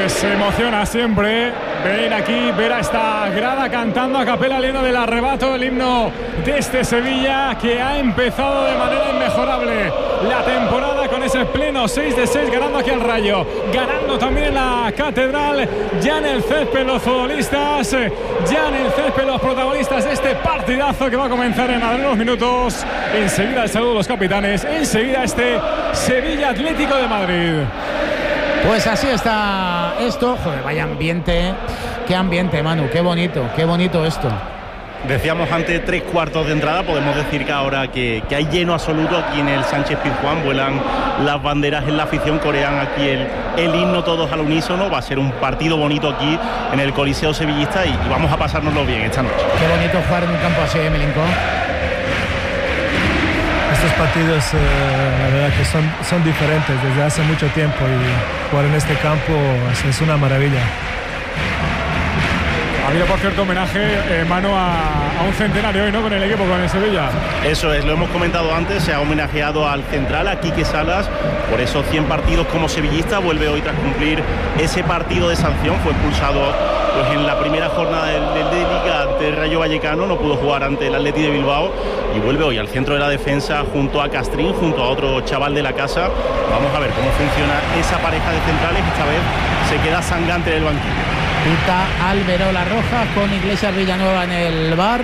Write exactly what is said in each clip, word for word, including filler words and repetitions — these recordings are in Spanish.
Pues emociona siempre ver aquí, ver a esta grada cantando a capela el himno del arrebato, el himno de este Sevilla que ha empezado de manera inmejorable la temporada con ese pleno seis de seis, ganando aquí al Rayo, ganando también la Catedral, ya en el césped los futbolistas, ya en el césped los protagonistas de este partidazo que va a comenzar en algunos minutos. Enseguida el saludo de los capitanes, enseguida este Sevilla Atlético de Madrid. Pues así está esto. Joder, vaya ambiente. Qué ambiente, Manu, qué bonito, qué bonito esto. Decíamos antes tres cuartos de entrada, podemos decir que ahora que, que hay lleno absoluto aquí en el Sánchez Pizjuán, vuelan las banderas en la afición, corean aquí el, el himno todos al unísono. Va a ser un partido bonito aquí en el Coliseo Sevillista y, y vamos a pasárnoslo bien esta noche. Qué bonito jugar en un campo así, Milinko. Estos partidos, eh, la verdad que son, son diferentes desde hace mucho tiempo y jugar en este campo es, es una maravilla. Ha habido, por cierto, homenaje, eh, mano a, a un centenario hoy, ¿no? Con el equipo, con el Sevilla. Eso es, lo hemos comentado antes, se ha homenajeado al central, a Quique Salas, por esos cien partidos como sevillista. Vuelve hoy tras cumplir ese partido de sanción, fue expulsado pues en la primera jornada del, del de Liga ante el Rayo Vallecano, no pudo jugar ante el Atleti de Bilbao y vuelve hoy al centro de la defensa junto a Castrín, junto a otro chaval de la casa. Vamos a ver cómo funciona esa pareja de centrales. Esta vez se queda Sangante del banquillo. Pita Alberola Roja con Iglesias Villanueva en el bar.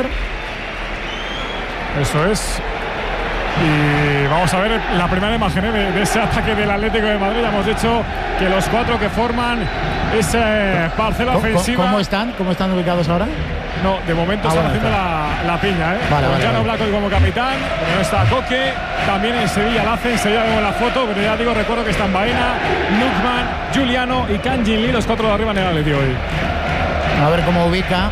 Eso es. Y vamos a ver la primera imagen, ¿eh? de, de ese ataque del Atlético de Madrid. Ya hemos dicho que los cuatro que forman esa parcela ¿Cómo, ofensiva. ¿Cómo están? ¿Cómo están ubicados ahora? No, de momento ah, están bueno, haciendo la, la piña, ¿eh? Vale, con vale, Llano vale. Blanco como capitán, no está Coque, también en Sevilla la hace, enseguida vemos la foto, pero ya digo, recuerdo que están Baena, Lukman, Giuliano y Kang Jin Lee, los cuatro de arriba en el Atlético hoy. A ver cómo ubica.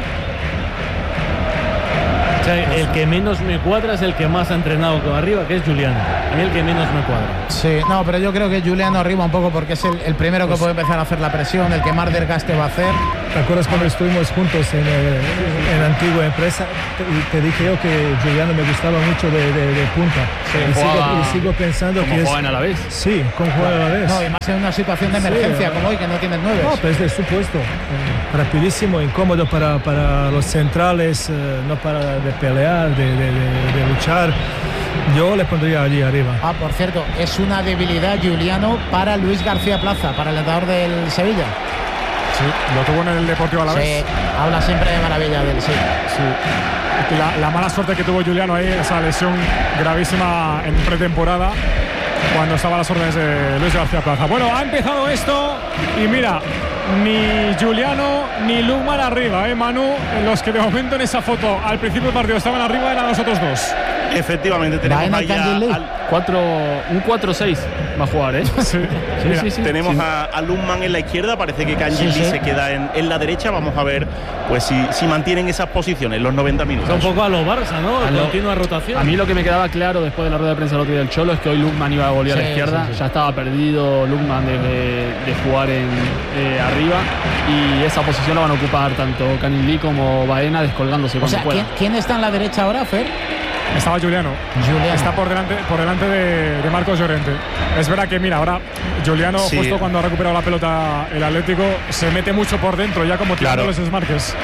O sea, el que menos me cuadra es el que más ha entrenado con arriba, que es Giuliano. A mí el que menos me cuadra. Sí, no, pero yo creo que Giuliano arriba un poco porque es el, el primero que puede empezar a hacer la presión, el que más desgaste va a hacer. ¿Te acuerdas cuando estuvimos juntos en, eh, en la antigua empresa? Te, te dije yo que Giuliano me gustaba mucho de, de, de punta. Sí, y, jugaba, sigo, y sigo pensando como que es... juegan a la vez. Sí, como juegan a la vez. No, y más en una situación de emergencia sí, como hoy, que no tienes nueve. No, pero es de supuesto. Eh, rapidísimo, incómodo para, para los centrales, eh, no para de pelear, de, de, de, de luchar. Yo le pondría allí arriba. Ah, por cierto, es una debilidad Giuliano para Luis García Plaza, para el entrenador del Sevilla. Sí, lo tuvo en el Deportivo Alavés. Sí, habla siempre de maravilla del sí. Sí. La, la mala suerte que tuvo Giuliano ahí, esa lesión gravísima en pretemporada, cuando estaba a las órdenes de Luis García Plaza. Bueno, ha empezado esto y mira, ni Giuliano ni Lukman arriba, ¿eh, Manu? Los que de momento en esa foto al principio del partido estaban arriba eran los otros dos. Efectivamente, tenemos Baena, allá Kang al, Cuatro, un cuatro seis va a jugar, ¿eh? Sí, Sí, mira, sí, sí. tenemos Sí. a, a Lukman en la izquierda, parece que Kang Sí, Jin Lee sí. se queda en, en la derecha. Vamos a ver pues si, si mantienen esas posiciones los noventa minutos. Está un poco a lo Barça, ¿no? A lo- Continua rotación. A mí lo que me quedaba claro después de la rueda de prensa del otro día del Cholo es que hoy Lukman iba a volver a Sí, la izquierda. sí, sí. Ya estaba perdido Lukman de, de, de jugar en, eh, arriba y esa posición la van a ocupar tanto Kang Lee como Baena descolgándose O cuando sea, pueda. ¿quién, quién está en la derecha ahora, Fer? estaba Giuliano. Giuliano. Está por delante, por delante de, de Marcos Llorente. Es verdad que, mira, ahora Giuliano, Sí. justo cuando ha recuperado la pelota el Atlético, se mete mucho por dentro, ya como tirando Claro. los desmarques.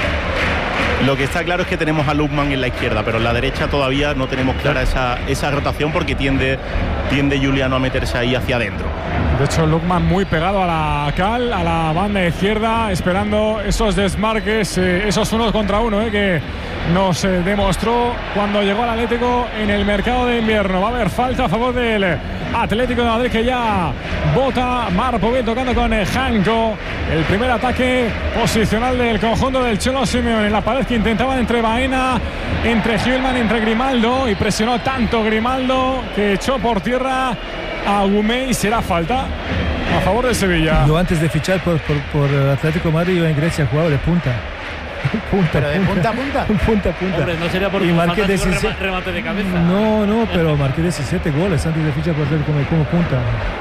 Lo que está claro es que tenemos a Lukman en la izquierda, pero en la derecha todavía no tenemos clara esa, esa rotación porque tiende, tiende Giuliano a meterse ahí hacia adentro. De hecho, Lukman muy pegado a la cal, a la banda izquierda, esperando esos desmarques, eh, esos unos contra uno, eh, que nos eh, demostró cuando llegó al Atlético en el mercado de invierno. Va a haber falta a favor del Atlético de Madrid, que ya vota. Marpovic tocando con eh, Janko. El primer ataque posicional del conjunto del Cholo Simeone en la pared que intentaba entre Baena, entre Gilman, entre Grimaldo, y presionó tanto Grimaldo que echó por tierra a Gumé y será falta a favor de Sevilla. Yo antes de fichar por, por, por Atlético de Madrid, yo en Grecia jugaba de punta. punta, ¿Pero de punta a punta? punta a punta. Hombre, no sería por Y un marqué fantástico diecisiete rema- remate de cabeza. No, no, pero marqué diecisiete goles antes de fichar por Atlético como, como punta.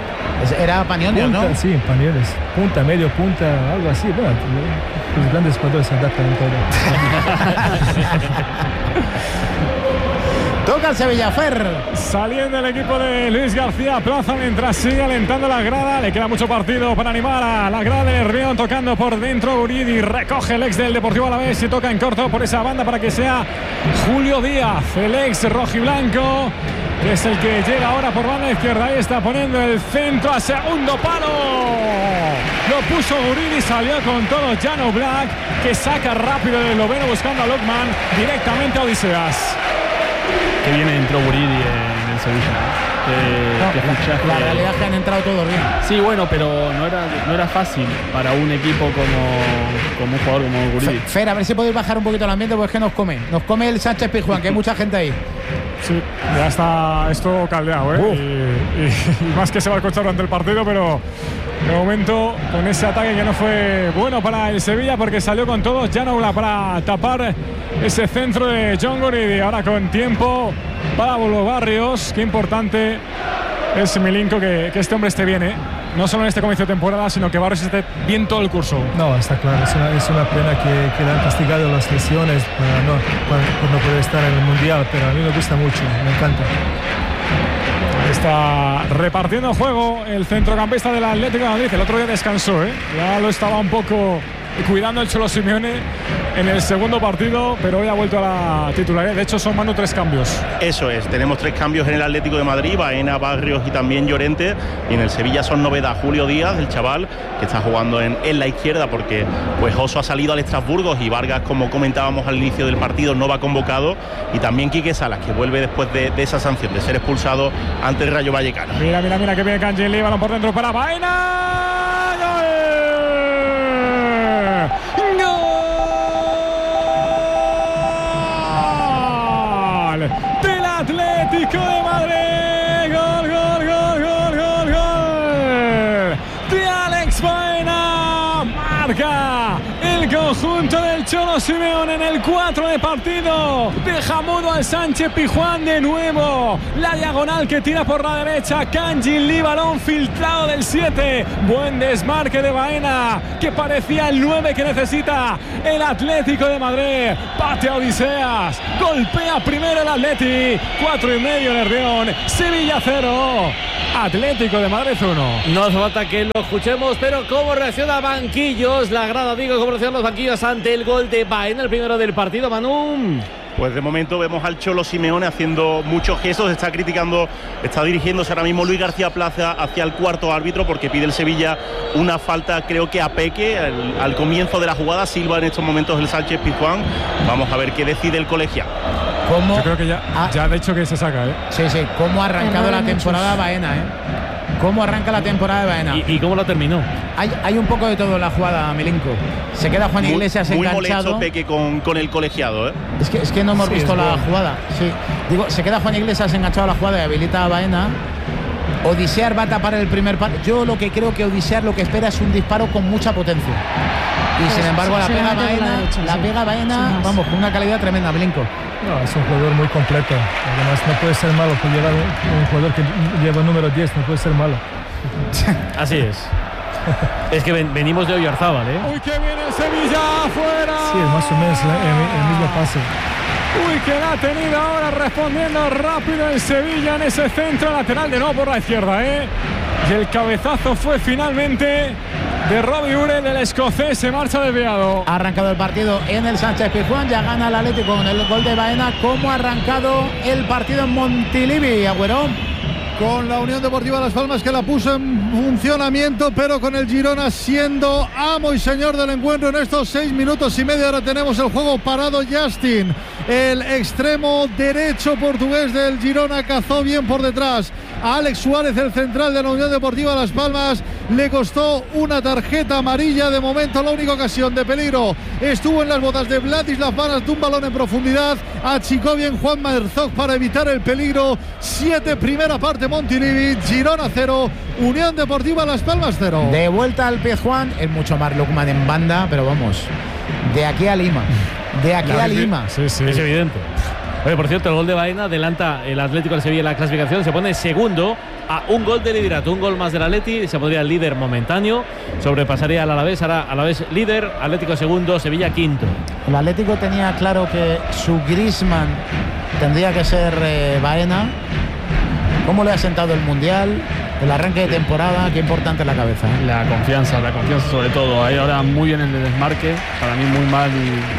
Era Panionios, Punta, ¿no? sí, pañuelos. Punta, medio punta, algo así. Bueno, los grandes jugadores se adaptan en todo. Toca el Sevilla, Fer. Saliendo el equipo de Luis García Plaza mientras sigue alentando la grada. Le queda mucho partido para animar a la grada del Nervión. Tocando por dentro Guridi. Recoge el ex del Deportivo Alavés y toca en corto por esa banda para que sea Julio Díaz, el ex rojiblanco, que es el que llega ahora por banda izquierda. Ahí está poniendo el centro a segundo palo. Lo puso Guridi, salió con todo Jan Oblak, que saca rápido el esloveno buscando a Lokman directamente a Odiseas. Que bien entró Guridi en el Sevilla. Eh, No, que la, fichaje- la realidad es que han entrado todos bien. Sí, bueno, pero no era, no era fácil para un equipo como, como un jugador como Guridi. Fer, a ver si podéis bajar un poquito el ambiente, porque es que nos come. Nos come el Sánchez Pizjuán, que hay mucha gente ahí. Sí, ya está esto caldeado, ¿eh? Y, y- y más que se va a cochar durante el partido, pero de momento con ese ataque que no fue bueno para el Sevilla, porque salió con todos Jan Oblak para tapar ese centro de John Guridi. Ahora con tiempo Pablo Barrios. Qué importante es Milinko que, que este hombre esté bien, ¿eh? No solo en este comienzo de temporada, sino que Barrios esté bien todo el curso. No, está claro, es una, es una pena que, que le han castigado las lesiones para no, para, por no poder estar en el Mundial, pero a mí me gusta mucho, me encanta. Está repartiendo juego el centrocampista del Atlético de Madrid. El otro día descansó, ¿eh? Ya lo estaba un poco cuidando el Cholo Simeone en el segundo partido, pero hoy ha vuelto a la titularidad. De hecho, son Manu tres cambios. Eso es, tenemos tres cambios en el Atlético de Madrid, Baena, Barrios y también Llorente. Y en el Sevilla son novedad Julio Díaz, el chaval, que está jugando en, en la izquierda porque pues Oso ha salido al Estrasburgo y Vargas, como comentábamos al inicio del partido, no va convocado. Y también Quique Salas, que vuelve después de, de esa sanción, de ser expulsado ante el Rayo Vallecano. Mira, mira, mira que viene Cangelli, balón por dentro para Baena. ¡Gol! Del Atlético de Madrid. Gol, gol, gol, gol, gol, gol. De Alex Baena. Marca el conjunto del Cholo Simeone en el cuatro de partido. Deja mudo al Sánchez Pizjuán de nuevo. La diagonal que tira por la derecha. Cangelli, balón filtrado del siete. Buen desmarque de Baena, que parecía el nueve que necesita el Atlético de Madrid. Patea Odiseas. Golpea primero el Atleti. Cuatro y medio Nervión. Sevilla cero. Atlético de Madrid uno. No hace falta que lo escuchemos, pero cómo reacciona Banquillos, la grada, digo, cómo reaccionan los banquillos ante el gol de Baena, el primero del partido, Manu. Pues de momento vemos al Cholo Simeone haciendo muchos gestos, está criticando, está dirigiéndose ahora mismo Luis García Plaza hacia el cuarto árbitro porque pide el Sevilla una falta, creo que a Peque, al, al comienzo de la jugada. Silva en estos momentos el Sánchez Pizjuán. Vamos a ver qué decide el colegiado. ¿Cómo? Yo creo que ya, Ah. ya ha dicho que se saca, ¿eh? Sí, sí, cómo ha arrancado Errores la temporada muchos. Baena, ¿eh? Cómo arranca la temporada de Baena. ¿Y, y cómo lo terminó? Hay, hay un poco de todo en la jugada, Milinko. Se queda Juan Muy, Iglesias muy enganchado. molesto Peque con, con el colegiado, ¿eh? Es que, es que no hemos Sí, visto es la bueno. jugada. Sí. Digo, se queda Juan Iglesias enganchado a la jugada y habilita a Baena. Odisear va a tapar el primer palo. Yo lo que creo que Odisear lo que espera es un disparo con mucha potencia. Y Pues sin embargo se- la se pega la mete por la Baena, derecha, la sí. pega Baena, Sin más. vamos, con una calidad tremenda, Milinko. No, es un jugador muy completo. Además, no puede ser malo por llevar un, un jugador que lleva número diez, no puede ser malo. Así es. Es que ven- venimos de Oyarzábal, ¿eh? Uy, que viene el Sevilla afuera. Sí, es más o menos la- el, el mismo pase. Uy, que la ha tenido ahora respondiendo rápido el Sevilla en ese centro lateral de nuevo por la izquierda, ¿eh? Y el cabezazo fue finalmente de Robbie Ure, del escocés, se marcha desviado. Ha arrancado el partido en el Sánchez Pizjuán, ya gana el Atlético con el gol de Baena. ¿Cómo ha arrancado el partido en Montilivi, Agüero? Con la Unión Deportiva Las Palmas, que la puso en funcionamiento, pero con el Girona siendo amo y señor del encuentro en estos seis minutos y medio. Ahora tenemos el juego parado. Justin, el extremo derecho portugués del Girona, cazó bien por detrás a Alex Suárez, el central de la Unión Deportiva Las Palmas. Le costó una tarjeta amarilla. De momento la única ocasión de peligro estuvo en las botas de Vladislav Banas, de un balón en profundidad. Achicó bien Juan Herzog para evitar el peligro. Siete, primera parte, Montilivi. Girona cero, Unión Deportiva Las Palmas cero. De vuelta al Pizjuán, es mucho más Lukman en banda, pero vamos, de aquí a Lima, de aquí a Lima. Sí, sí. Es evidente. Oye, por cierto, el gol de Baena adelanta el Atlético de Sevilla en la clasificación, se pone segundo a un gol de liderato, un gol más del Atleti, se pondría el líder momentáneo, sobrepasaría al Alavés, ahora Alavés líder, Atlético segundo, Sevilla quinto. El Atlético tenía claro que su Griezmann tendría que ser eh, Baena. ¿Cómo le ha sentado el Mundial? El arranque de temporada, qué importante es la cabeza. ¿eh? La confianza, la confianza sobre todo. Ahí ahora muy bien el desmarque, para mí muy mal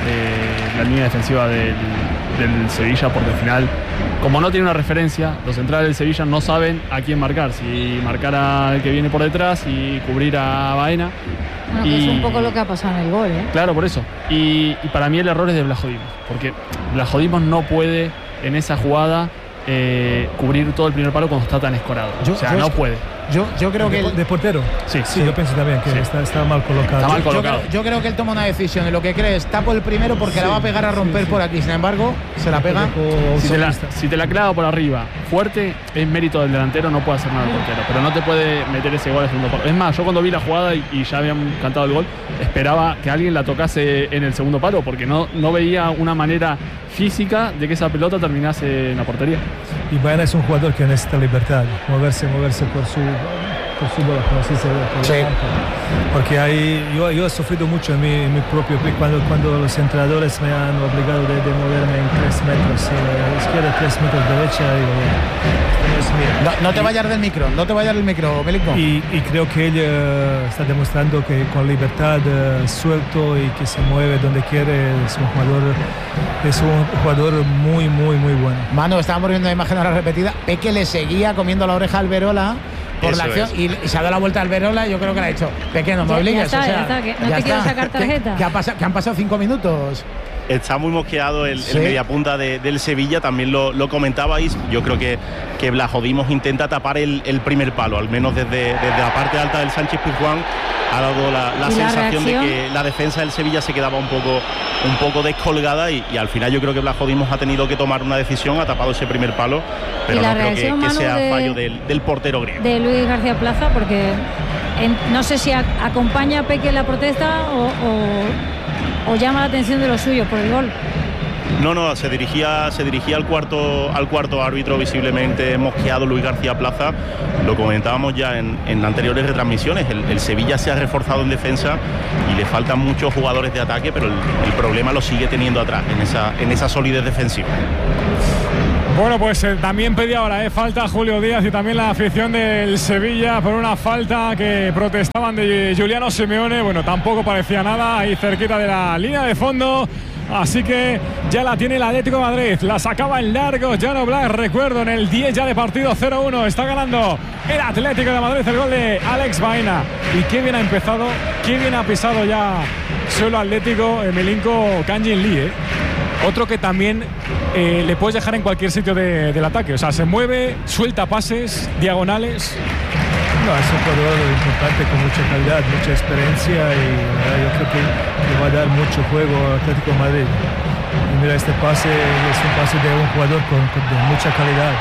eh, la línea defensiva del, del Sevilla, porque al final, como no tiene una referencia, los centrales del Sevilla no saben a quién marcar, si marcar al que viene por detrás y cubrir a Baena. Bueno, y, que es un poco lo que ha pasado en el gol, ¿eh? Claro, por eso. Y, y para mí el error es de Vlachodimos, porque Vlachodimos no puede en esa jugada Eh, cubrir todo el primer palo cuando está tan escorado. Yo, o sea, yo no es, puede. Yo, yo creo ¿De, que... El, ¿De portero? Sí, sí, sí. Yo pienso también que sí. está, está mal colocado. Está mal yo, colocado. creo, yo creo que él toma una decisión y lo que cree es tapo el primero porque sí, la va a pegar a romper sí, sí. por aquí. Sin embargo, se la pega. Si te la, si te la clava por arriba fuerte, es mérito del delantero, no puede hacer nada el portero. Pero no te puede meter ese gol al segundo palo. Es más, yo cuando vi la jugada y, y ya habían cantado el gol, esperaba que alguien la tocase en el segundo palo, porque no, no veía una manera física de que esa pelota terminase en la portería. Y Baena es un jugador que necesita libertad, moverse, moverse por su, por su bola, como se dice, por sí. Porque ahí yo, yo he sufrido mucho en mi, en mi propio pick cuando, cuando los entrenadores me han obligado de, de moverme en tres metros eh, izquierda, tres metros derecha. Digo, no, es mío. No, no te vayas del micro, no te vayas del micro, Belinco. Y, y creo que él uh, está demostrando que con libertad, uh, suelto y que se mueve donde quiere, es un jugador, es un jugador muy, muy, muy bueno. Manu, estábamos viendo la imagen ahora repetida. Peque le seguía comiendo la oreja al Alberola por Eso la acción y, y se ha dado la vuelta al Alberola. Yo creo que le ha dicho, Peque, no me obligues. Ya está, o sea, ya está, que no ya te quiero está. sacar tarjeta. ¿Qué, qué ha pasado? Que han pasado cinco minutos. Está muy mosqueado el, ¿Sí? el mediapunta de, del Sevilla, también lo, lo comentabais. Yo creo que, que Vlachodimos intenta tapar el, el primer palo, al menos desde, desde la parte alta del Sánchez Pizjuán. Ha dado la, la sensación la de que la defensa del Sevilla se quedaba un poco, un poco descolgada y, y al final yo creo que Vlachodimos ha tenido que tomar una decisión, ha tapado ese primer palo, pero no creo que, que sea de, fallo del, del portero griego. De Luis García Plaza, porque en, no sé si a, acompaña a Peque en la protesta o, o, o llama la atención de los suyos por el gol. No, no, se dirigía, se dirigía al cuarto, al cuarto árbitro, visiblemente mosqueado Luis García Plaza. Lo comentábamos ya en, en anteriores retransmisiones. El, el Sevilla se ha reforzado en defensa y le faltan muchos jugadores de ataque, pero el, el problema lo sigue teniendo atrás, en esa, en esa solidez defensiva. Bueno, pues eh, también pedía ahora eh, falta Julio Díaz y también la afición del Sevilla por una falta que protestaban de Giuliano Simeone. Bueno, tampoco parecía nada ahí cerquita de la línea de fondo. Así que ya la tiene el Atlético de Madrid. La sacaba en largo Jan Oblak. Recuerdo, en el diez ya de partido, cero uno. Está ganando el Atlético de Madrid. El gol de Alex Baena. Y qué bien ha empezado, qué bien ha pisado ya suelo Atlético Milinko Kangin Lee, ¿eh? Otro que también eh, le puedes dejar en cualquier sitio de, del ataque. O sea, se mueve, suelta pases, diagonales. No, es un jugador importante con mucha calidad, mucha experiencia y uh, yo creo que le va a dar mucho juego al Atlético de Madrid. Y mira, este pase es un pase de un jugador con, con de mucha calidad.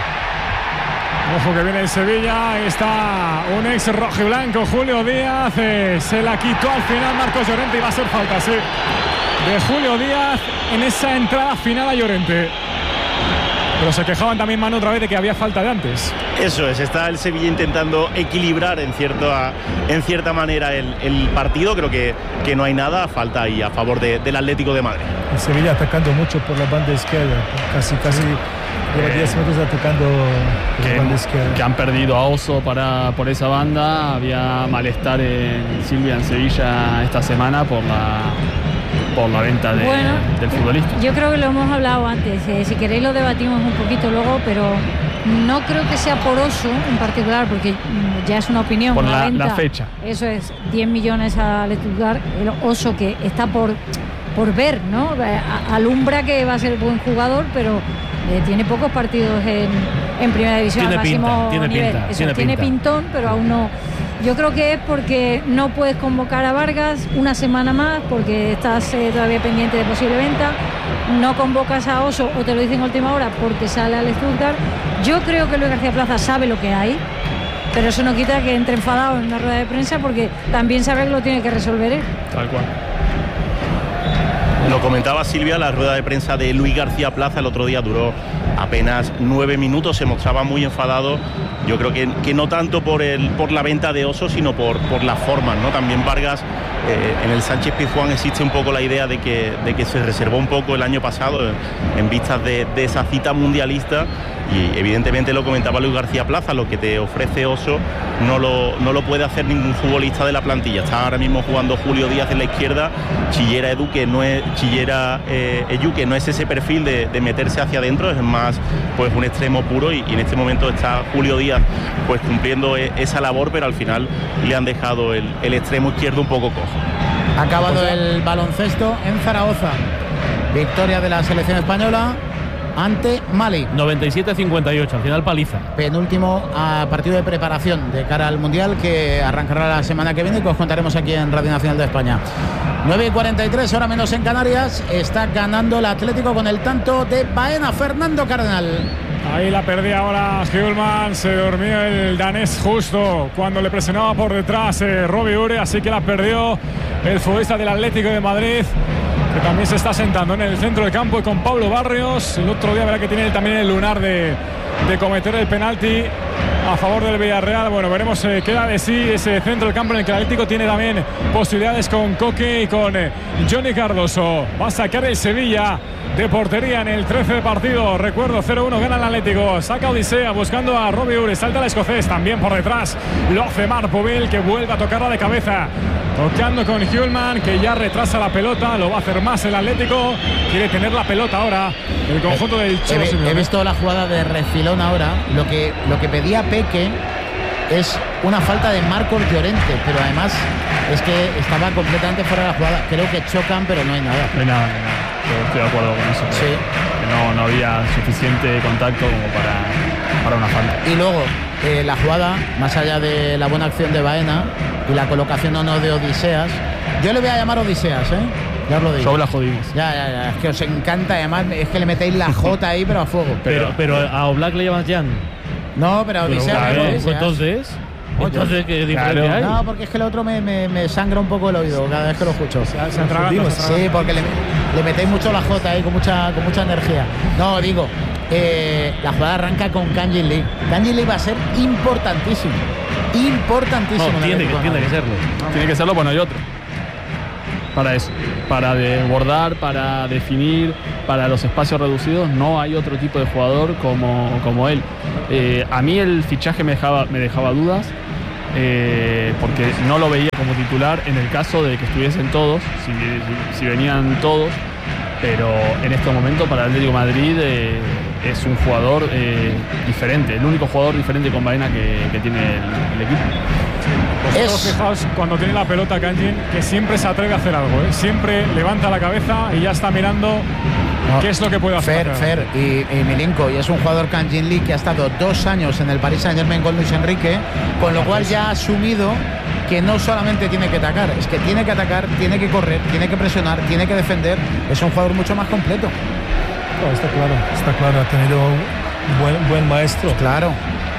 Ojo que viene el Sevilla, está un ex rojiblanco, Julio Díaz, eh, se la quitó al final Marcos Llorente y va a ser falta, sí, de Julio Díaz en esa entrada final a Llorente. Pero se quejaban también, Manu, otra vez de que había falta de antes. Eso es, está el Sevilla intentando equilibrar en, cierto, en cierta manera el, el partido. Creo que, que no hay nada, falta ahí a favor de, del Atlético de Madrid. El Sevilla atacando mucho por la banda izquierda, casi, casi lleva diez minutos atacando por que, la banda izquierda. Que han perdido a Oso para, por esa banda. Había malestar en Silvia, en Sevilla, esta semana por la... por la venta de, bueno, del futbolista. Yo creo que lo hemos hablado antes, eh, si queréis lo debatimos un poquito luego, pero no creo que sea por Oso en particular, porque ya es una opinión. Por una la, venta, la fecha. Eso es, diez millones al Stuttgart, el Oso que está por, por ver, ¿no? Alumbra que va a ser buen jugador, pero eh, tiene pocos partidos en, en primera división tiene al máximo pinta, tiene nivel. Pinta, Eso, tiene, tiene pinta. pintón, pero aún no. Yo creo que es porque no puedes convocar a Vargas una semana más, porque estás eh, todavía pendiente de posible venta. No convocas a Oso, o te lo dicen a última hora, porque sale al Stuttgart. Yo creo que Luis García Plaza sabe lo que hay, pero eso no quita que entre enfadado en una rueda de prensa, porque también sabe que lo tiene que resolver él. Tal cual. Lo comentaba Silvia, la rueda de prensa de Luis García Plaza el otro día duró apenas nueve minutos, se mostraba muy enfadado. yo creo que, que no tanto por, el, por la venta de Oso, sino por, por las formas, ¿no? También Vargas, eh, en el Sánchez Pizjuán existe un poco la idea de que, de que se reservó un poco el año pasado en, en vistas de, de esa cita mundialista, y evidentemente lo comentaba Luis García Plaza, lo que te ofrece Oso no lo, no lo puede hacer ningún futbolista de la plantilla. Está ahora mismo jugando Julio Díaz en la izquierda, Chillera Edu, que no es Chillera eh, Eyu, que no es ese perfil de, de meterse hacia adentro, es más pues un extremo puro, y, y en este momento está Julio Díaz pues cumpliendo e, esa labor, pero al final le han dejado el, el extremo izquierdo un poco cojo. Ha acabado el baloncesto en Zaragoza. Victoria de la selección española ante Mali. noventa y siete a cincuenta y ocho, al final paliza. Penúltimo a partido de preparación de cara al Mundial, que arrancará la semana que viene y que os contaremos aquí en Radio Nacional de España. nueve y cuarenta y tres, hora menos en Canarias. Está ganando el Atlético con el tanto de Baena. Fernando Cardenal. Ahí la perdía ahora Hjulmand, se dormía el danés justo cuando le presionaba por detrás eh, Robbie Ure, así que la perdió el futbolista del Atlético de Madrid, que también se está sentando en el centro del campo y con Pablo Barrios. El otro día verá que tiene también el lunar de, de cometer el penalti a favor del Villarreal. Bueno, veremos eh, qué da de sí ese centro del campo en el que el Atlético tiene también posibilidades con Coque y con eh, Johnny Cardoso. Va a sacar el Sevilla de portería en el trece de partido. Recuerdo, cero uno gana el Atlético. Saca Odisea buscando a Robbie Ure. Salta el escocés también por detrás. Lo hace Marpoville, que vuelve a tocarla de cabeza. Tocando con Hjulmand, que ya retrasa la pelota. Lo va a hacer más el Atlético. Quiere tener la pelota ahora el conjunto del Cholo Simeone. He visto la jugada de refilón ahora. Lo que, lo que pedía Peque es una falta de Marcos Llorente, pero además es que estaba completamente fuera de la jugada. Creo que chocan, pero no hay nada. No hay nada, no hay nada. Yo estoy de acuerdo con eso. Sí. Que no, no había suficiente contacto como para, para una falta. Y luego, eh, la jugada, más allá de la buena acción de Baena y la colocación o no de Odiseas, yo le voy a llamar Odiseas, ¿eh? Ya os lo digo. Yo la jodimos. Ya, ya, ya. Es que os encanta, además, es que le metéis la J ahí, pero a fuego. Pero, pero a Oblak le llamas Jan. No, pero a Odiseas. Claro, no, Odiseas. Entonces. Entonces, ¿qué diferencia Claro. hay? No, porque es que el otro me, me, me sangra un poco el oído cada vez que lo escucho. Se atraganta, se Sí, porque le, le metéis mucho la J ahí con mucha, con mucha energía. No, digo, eh, la jugada arranca con Kangin Lee. Kangin Lee va a ser importantísimo. Importantísimo. No, en el tiene, que, equipo, tiene ¿no? que serlo. Tiene que serlo, pues no hay otro. Para eso, para desbordar, para definir, para los espacios reducidos, no hay otro tipo de jugador como, como él. Eh, a mí el fichaje me dejaba, me dejaba dudas, eh, porque no lo veía como titular en el caso de que estuviesen todos, si, si, si venían todos, pero en este momento para el Atlético de Madrid eh, es un jugador eh, diferente, el único jugador diferente con Baena que, que tiene el, el equipo. Vosotros fijaos cuando tiene la pelota Kangin, que siempre se atreve a hacer algo, ¿eh? Siempre levanta la cabeza y ya está mirando No, qué es lo que puede hacer. Fer, Fer y, y Milinko, y es un jugador Kangin Lee que ha estado dos años en el Paris Saint-Germain con Luis Enrique, con lo cual ya ha asumido que no solamente tiene que atacar, es que tiene que atacar, tiene que correr, tiene que presionar, tiene que defender. Es un jugador mucho más completo. No, está claro, está claro, ha tenido un buen, buen maestro. Claro.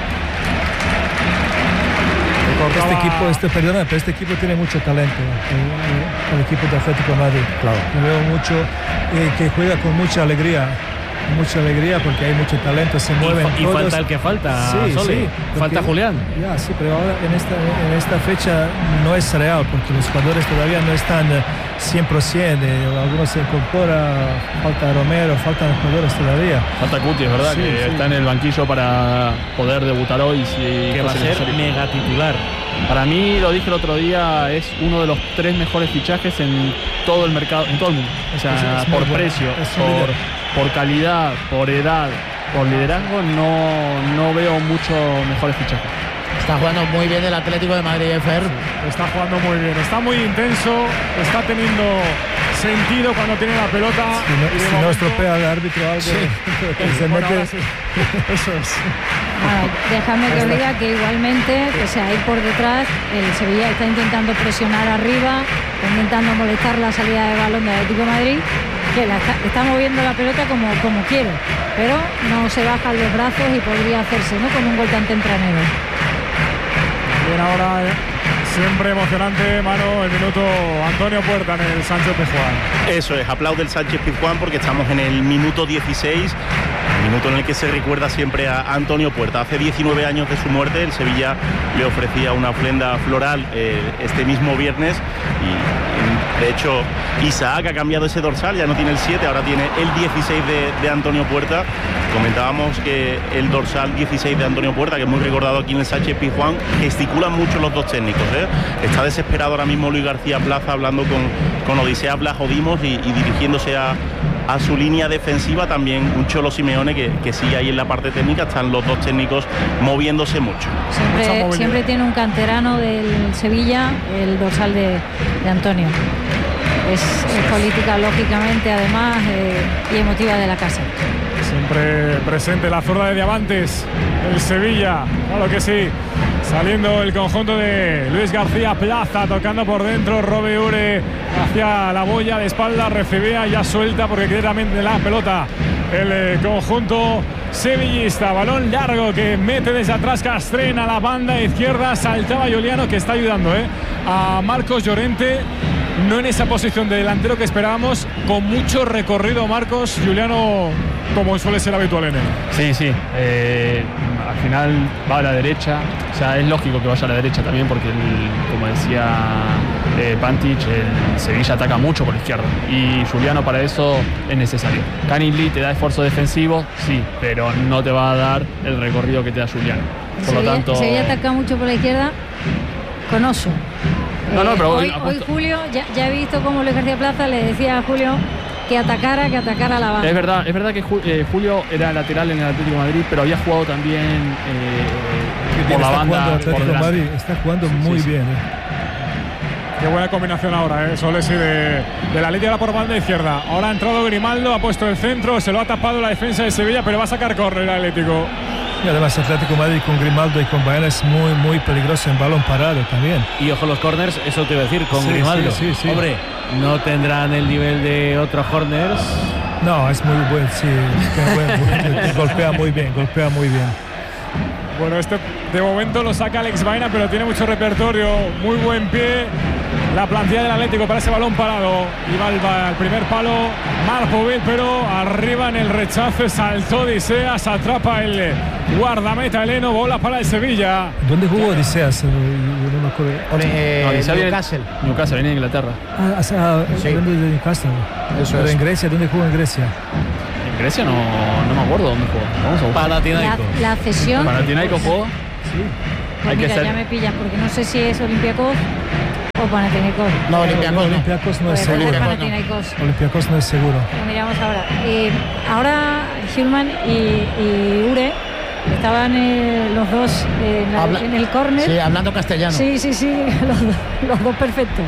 Este equipo, este, perdona, pero este equipo tiene mucho talento, el, el, el equipo de Atlético de Madrid. Claro. Yo veo mucho eh, que juega con mucha alegría, mucha alegría porque hay mucho talento, se mueven Y, y todos. falta el que falta, Sí, Sole. sí, Falta porque- Julián. Ya, sí, pero ahora en esta, en esta fecha no es real porque los jugadores todavía no están eh, cien por ciento, eh, algunos se incorporan, falta Romero, faltan jugadores todavía. Falta Cuti, es verdad, Sí, que sí. está en el banquillo para poder debutar hoy. Si Que va a fuese ser necesario. mega titular. Para mí, lo dije el otro día, es uno de los tres mejores fichajes en todo el mercado, en todo el mundo. O sea, Es- es muy por bueno. precio, Es un por, líder. por calidad, por edad, por liderazgo, no, no veo mucho mejores fichajes. Está jugando muy bien el Atlético de Madrid, ¿eh, Fer? Está jugando muy bien, está muy intenso, está teniendo sentido cuando tiene la pelota. Si no, y de si no momento- estropea el árbitro algo, que se Bueno, mete. ahora sí. Eso es. Nada, déjame que os diga que igualmente, pese a ir por detrás, el Sevilla está intentando presionar arriba, está intentando molestar la salida de balón del Atlético de Madrid, que la está, está moviendo la pelota como, como quiere, pero no se bajan los brazos y podría hacerse, ¿no?, con un gol tan tempranero. Bien, ahora eh, siempre emocionante, mano, el minuto Antonio Puerta en el Sánchez Pizjuán. Eso es, aplaude el Sánchez Pizjuán porque estamos en el minuto dieciséis. Minuto en el que se recuerda siempre a Antonio Puerta. Hace diecinueve años de su muerte, el Sevilla le ofrecía una ofrenda floral eh, este mismo viernes y de hecho Isaac ha cambiado ese dorsal, ya no tiene el siete, ahora tiene el dieciséis de, de Antonio Puerta. Comentábamos que el dorsal dieciséis de Antonio Puerta, que es muy recordado aquí en el Sánchez Pizjuán, gesticulan mucho los dos técnicos, ¿eh? Está desesperado ahora mismo Luis García Plaza hablando con, con Odisea Blas-Odimos y, y dirigiéndose a a su línea defensiva. También un Cholo Simeone que, que sigue ahí en la parte técnica. Están los dos técnicos moviéndose mucho. Siempre, siempre tiene un canterano del Sevilla el dorsal de, de Antonio. Es, es política, lógicamente, además, eh, y emotiva de la casa. Siempre presente la zurda de Diamantes, el Sevilla, claro que sí. Saliendo el conjunto de Luis García Plaza, tocando por dentro, Robe Ure hacia la boya de espalda, recibía, ya suelta porque claramente la pelota el eh, conjunto sevillista. Balón largo que mete desde atrás Castrén a la banda izquierda, saltaba Juliano, que está ayudando eh, a Marcos Llorente. No en esa posición de delantero que esperábamos, con mucho recorrido Marcos, Juliano, como suele ser habitual en él. Sí, sí, eh, al final va a la derecha, o sea, es lógico que vaya a la derecha también porque, el, como decía eh, Pantic, el Sevilla ataca mucho por la izquierda y Juliano para eso es necesario. Canning Lee te da esfuerzo defensivo, sí, pero no te va a dar el recorrido que te da Juliano. Por Sevilla, lo tanto, Sevilla ataca mucho por la izquierda con Oso. No, no, pero hoy, hoy, hoy Julio, ya, ya he visto cómo Luis García Plaza le decía a Julio que atacara, que atacara a la banda. Es verdad, es verdad que eh, Julio era lateral en el Atlético de Madrid, pero había jugado también eh, por la está banda. Jugando Atlético por Madrid, está jugando muy sí, sí. bien. Eh. Qué buena combinación ahora, ¿eh? Solesi de, de la línea por banda izquierda. Ahora ha entrado Grimaldo, ha puesto el centro, se lo ha tapado la defensa de Sevilla, pero va a sacar córner el Atlético. Y además Atlético Madrid con Grimaldo y con Baena es muy muy peligroso en balón parado también. Y ojo los corners, eso te iba a decir, con Sí, Grimaldo. sí, sí, sí. Hombre, no tendrán el nivel de otros corners. No, es muy buen, sí, qué buen, golpea muy bien, golpea muy bien. Bueno, este de momento lo saca Alex Baena, pero tiene mucho repertorio, muy buen pie. La plantilla del Atlético para ese balón parado. Y va al primer palo Marjovic, pero arriba en el rechazo saltó Odiseas, atrapa el guardameta heleno, bola para el Sevilla. ¿Dónde jugó Odiseas? No me acuerdo. Eh, No, Odisea viene- Newcastle. Newcastle, viene de Inglaterra. Ah, o sea, Sí. hablando de Newcastle. Eso Pero es. en Grecia, ¿dónde jugó en Grecia? En Grecia no, no me acuerdo dónde jugó. Vamos a buscar. La, Panathinaikos. la cesión. Panathinaikos jugó. Pues hay que mira, ser- ya me pillas porque no sé si es Olympiacos o Panathinaikos. No, Olympiacos no. Olympiacos no es Pues puede ser seguro. Panathinaikos. Olympiacos no es seguro. Lo miramos ahora. Eh, ahora Hillman y, y Ure estaban eh, los dos eh, en, la- Habla- en el córner. Sí, hablando castellano. Sí, sí, sí, los, dos- los dos perfectos.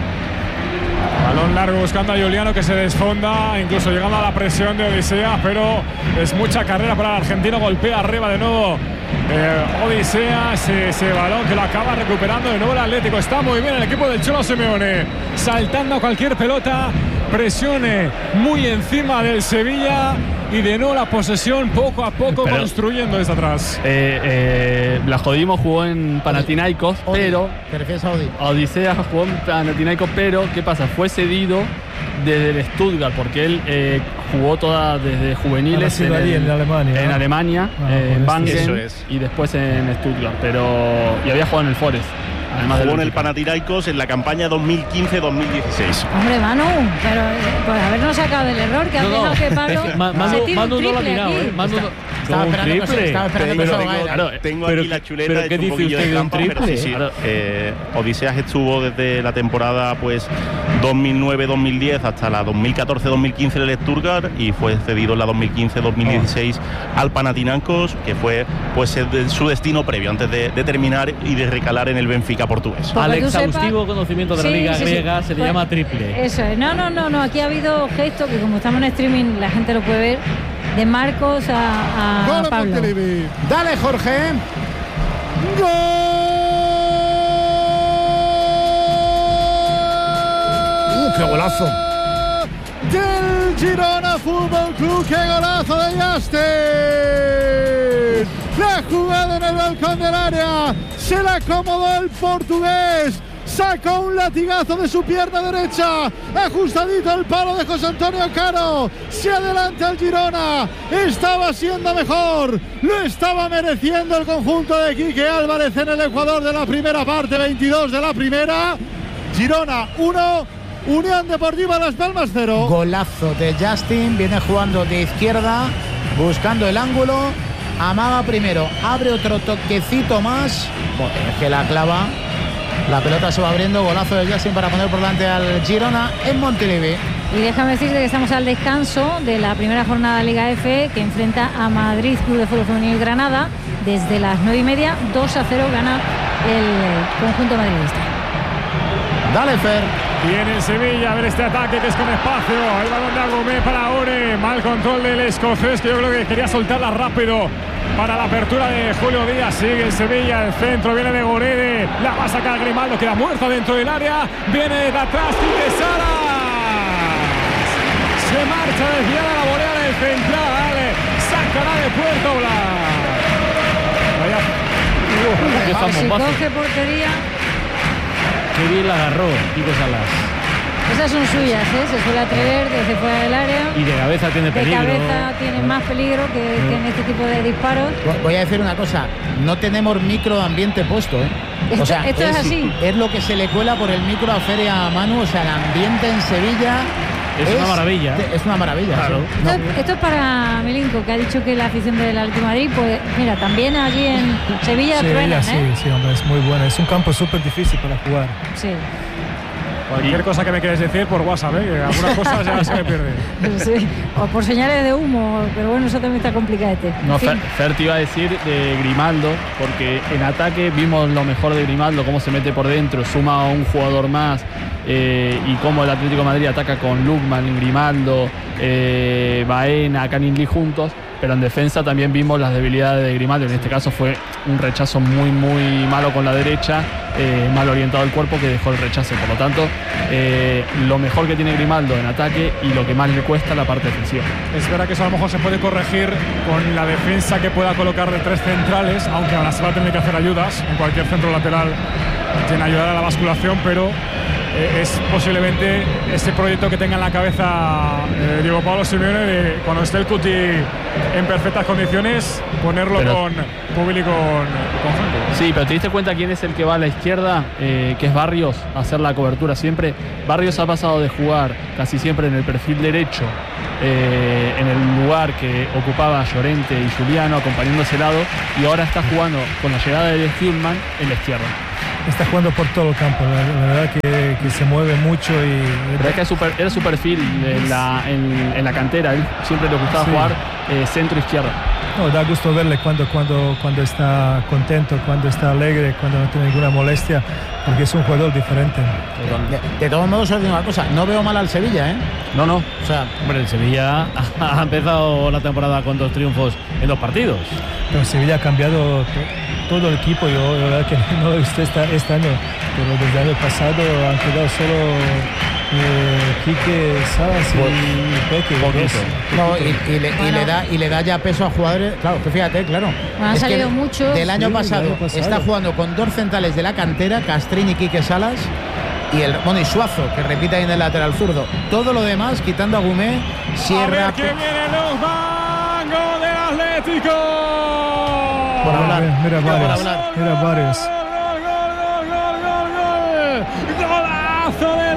Balón largo buscando a Juliano, que se desfonda, incluso llegando a la presión de Odisea, pero es mucha carrera para el argentino. Golpea arriba de nuevo eh, Odisea, ese, ese balón que lo acaba recuperando de nuevo el Atlético. Está muy bien el equipo del Cholo Simeone, saltando a cualquier pelota, presione muy encima del Sevilla y de nuevo la posesión poco a poco Pero- construyendo desde atrás. Eh, eh, Blasjodimos jugó en Panathinaikos, Odi. pero ¿Te refieres a Odi? Odisea jugó en Panathinaikos, pero ¿qué pasa? Fue cedido desde el Stuttgart, porque él eh, jugó toda desde juveniles Ha nacido allí en Alemania, en ¿no? Alemania, Ah, eh, en por Bangen, eso es. y después en Stuttgart, pero y había jugado en el Forest, además Jugó del en el Olympique. Panathinaikos en la campaña dos mil quince dos mil dieciséis. Hombre, Manu, pero eh, por habernos sacado del error que ha No, no. dejado que Pablo Es que Ma- se Manu, tire un Manu no lo ha triple mirado, aquí. ¿eh? Manu no- Estaba un esperando que se- triple. estaba esperando que Tengo, se tengo- vaya. Claro, tengo pero- aquí la chuleta, pero he ¿qué hecho un dice poquillo usted de un trampa, pero triple? sí, sí. Claro. Eh, Odiseas estuvo desde la temporada pues dos mil nueve dos mil diez hasta la dos mil catorce dos mil quince en el Stuttgart y fue cedido en la dos mil quince dos mil dieciséis al Panathinaikos, que fue pues el de- su destino previo antes de, de terminar y de recalar en el Benfica portugués. Porque Al tú exhaustivo sepas- conocimiento de la Sí, Liga sí, sí. griega se le Pues, llama triple. Eso es. No, no, no, no. Aquí ha habido gesto que como estamos en streaming la gente lo puede ver. De Marcos a, a Gol en Pablo. Montilivi. Dale, Jorge. ¡Gol! ¡Uh, qué golazo! Del Girona Fútbol Club, qué golazo de Justin. La jugada en el balcón del área, se la acomodó el portugués, sacó un latigazo de su pierna derecha, ajustadito el palo de José Antonio Caro, se adelanta el Girona, estaba siendo mejor, lo estaba mereciendo el conjunto de Quique Álvarez en el Ecuador de la primera parte, veintidós de la primera. Girona uno, Unión Deportiva Las Palmas cero. Golazo de Justin, viene jugando de izquierda, buscando el ángulo, amaga primero, abre otro toquecito más, bueno, es que la clava, la pelota se va abriendo, golazo de Justin para poner por delante al Girona en Montilivi. Y déjame decirte que estamos al descanso de la primera jornada de Liga F, que enfrenta a Madrid Club de Fútbol Femenil Granada. Desde las nueve y media, dos a cero gana el conjunto madridista. Dale, Fer. Viene Sevilla a ver este ataque que es con espacio. El balón de Agumé para Ore. Mal control del escocés, que yo creo que quería soltarla rápido para la apertura de Julio Díaz. Sigue el Sevilla, el centro viene de Gorede. La va a sacar Grimaldo, queda muerta dentro del área. Viene de atrás Quique Salas. Se marcha desviada la volea del central. Sacará de Puerto Blas. Vaya. Uh, si coge portería. Qué bien la agarró Quique Salas. Esas son suyas, ¿eh? Se suele atrever desde fuera del área. Y de cabeza tiene peligro. De cabeza tiene más peligro que, que en este tipo de disparos. Voy a decir una cosa, no tenemos micro de ambiente puesto, ¿eh? O sea, esto es, es así. Es lo que se le cuela por el micro a Feria a Manu, o sea, el ambiente en Sevilla... Es, es una maravilla. Es una maravilla, claro. Sí. Esto, No. esto es para Milinko, que ha dicho que la afición del Atlético de Madrid, pues mira, también allí en Sevilla Sí, truenan, sí, ¿eh? sí, hombre, es muy buena. Es un campo súper difícil para jugar. Sí. Cualquier cosa que me quieres decir por WhatsApp, ¿eh? Que algunas cosas ya se me pierden. Sí. O por señales de humo, pero bueno, eso también está complicadete. No, En fin. Fer, Fer te iba a decir de Grimaldo, porque en ataque vimos lo mejor de Grimaldo, cómo se mete por dentro, suma a un jugador más, eh, y cómo el Atlético de Madrid ataca con Lukman, Grimaldo, eh, Baena, Canning Lee juntos, pero en defensa también vimos las debilidades de Grimaldo. En este caso fue un rechazo muy, muy malo con la derecha, eh, mal orientado el cuerpo, que dejó el rechazo. Por lo tanto, eh, lo mejor que tiene Grimaldo en ataque y lo que más le cuesta la parte defensiva. Es verdad que eso a lo mejor se puede corregir con la defensa que pueda colocar de tres centrales, aunque ahora se va a tener que hacer ayudas. En cualquier centro lateral tiene ayudar a la basculación, pero eh, es posiblemente ese proyecto que tenga en la cabeza eh, Diego Pablo Simeone de cuando esté el Cuti en perfectas condiciones, ponerlo Pero, con Púbil y con, con Franco. Sí, pero ¿te diste cuenta quién es el que va a la izquierda? Eh, que es Barrios, a hacer la cobertura siempre. Barrios ha pasado de jugar casi siempre en el perfil derecho, eh, en el lugar que ocupaba Llorente y Juliano, acompañando ese lado, y ahora está jugando con la llegada de Hillman en la izquierda. Está jugando por todo el campo, la, la verdad que, que se mueve mucho y... Pero es que es super, era su perfil en la, en, en la cantera, él siempre le gustaba Sí. jugar eh, centro-izquierda. No, da gusto verle cuando, cuando, cuando está contento, cuando está alegre, cuando no tiene ninguna molestia, porque es un jugador diferente. De, de todos modos, os digo una cosa, no veo mal al Sevilla, ¿eh? No, no. O sea, Hombre, el Sevilla ha empezado la temporada con dos triunfos en dos partidos. Pero Sevilla ha cambiado to- todo el equipo. Yo la verdad que no lo he visto esta- este año, pero desde el año pasado han quedado solo eh, Quique Salas y Peque. Poquito. no, y, y le, y Bueno. le da, y le da ya peso a jugadores. Claro, que fíjate, claro. Bueno, han Es que salido muchos. Del año, Sí, pasado, del año pasado. está jugando con dos centrales de la cantera, Castrín y Quique Salas. Y el bueno, y Suazo, que repite ahí en el lateral zurdo. Todo lo demás, quitando a Gumé, A Sierra. ver que viene Luzman, gol del Atlético. Por hablar. Mira, Por varios. hablar. Mira varios. Gol, gol, gol, gol, gol, gol. Golazo de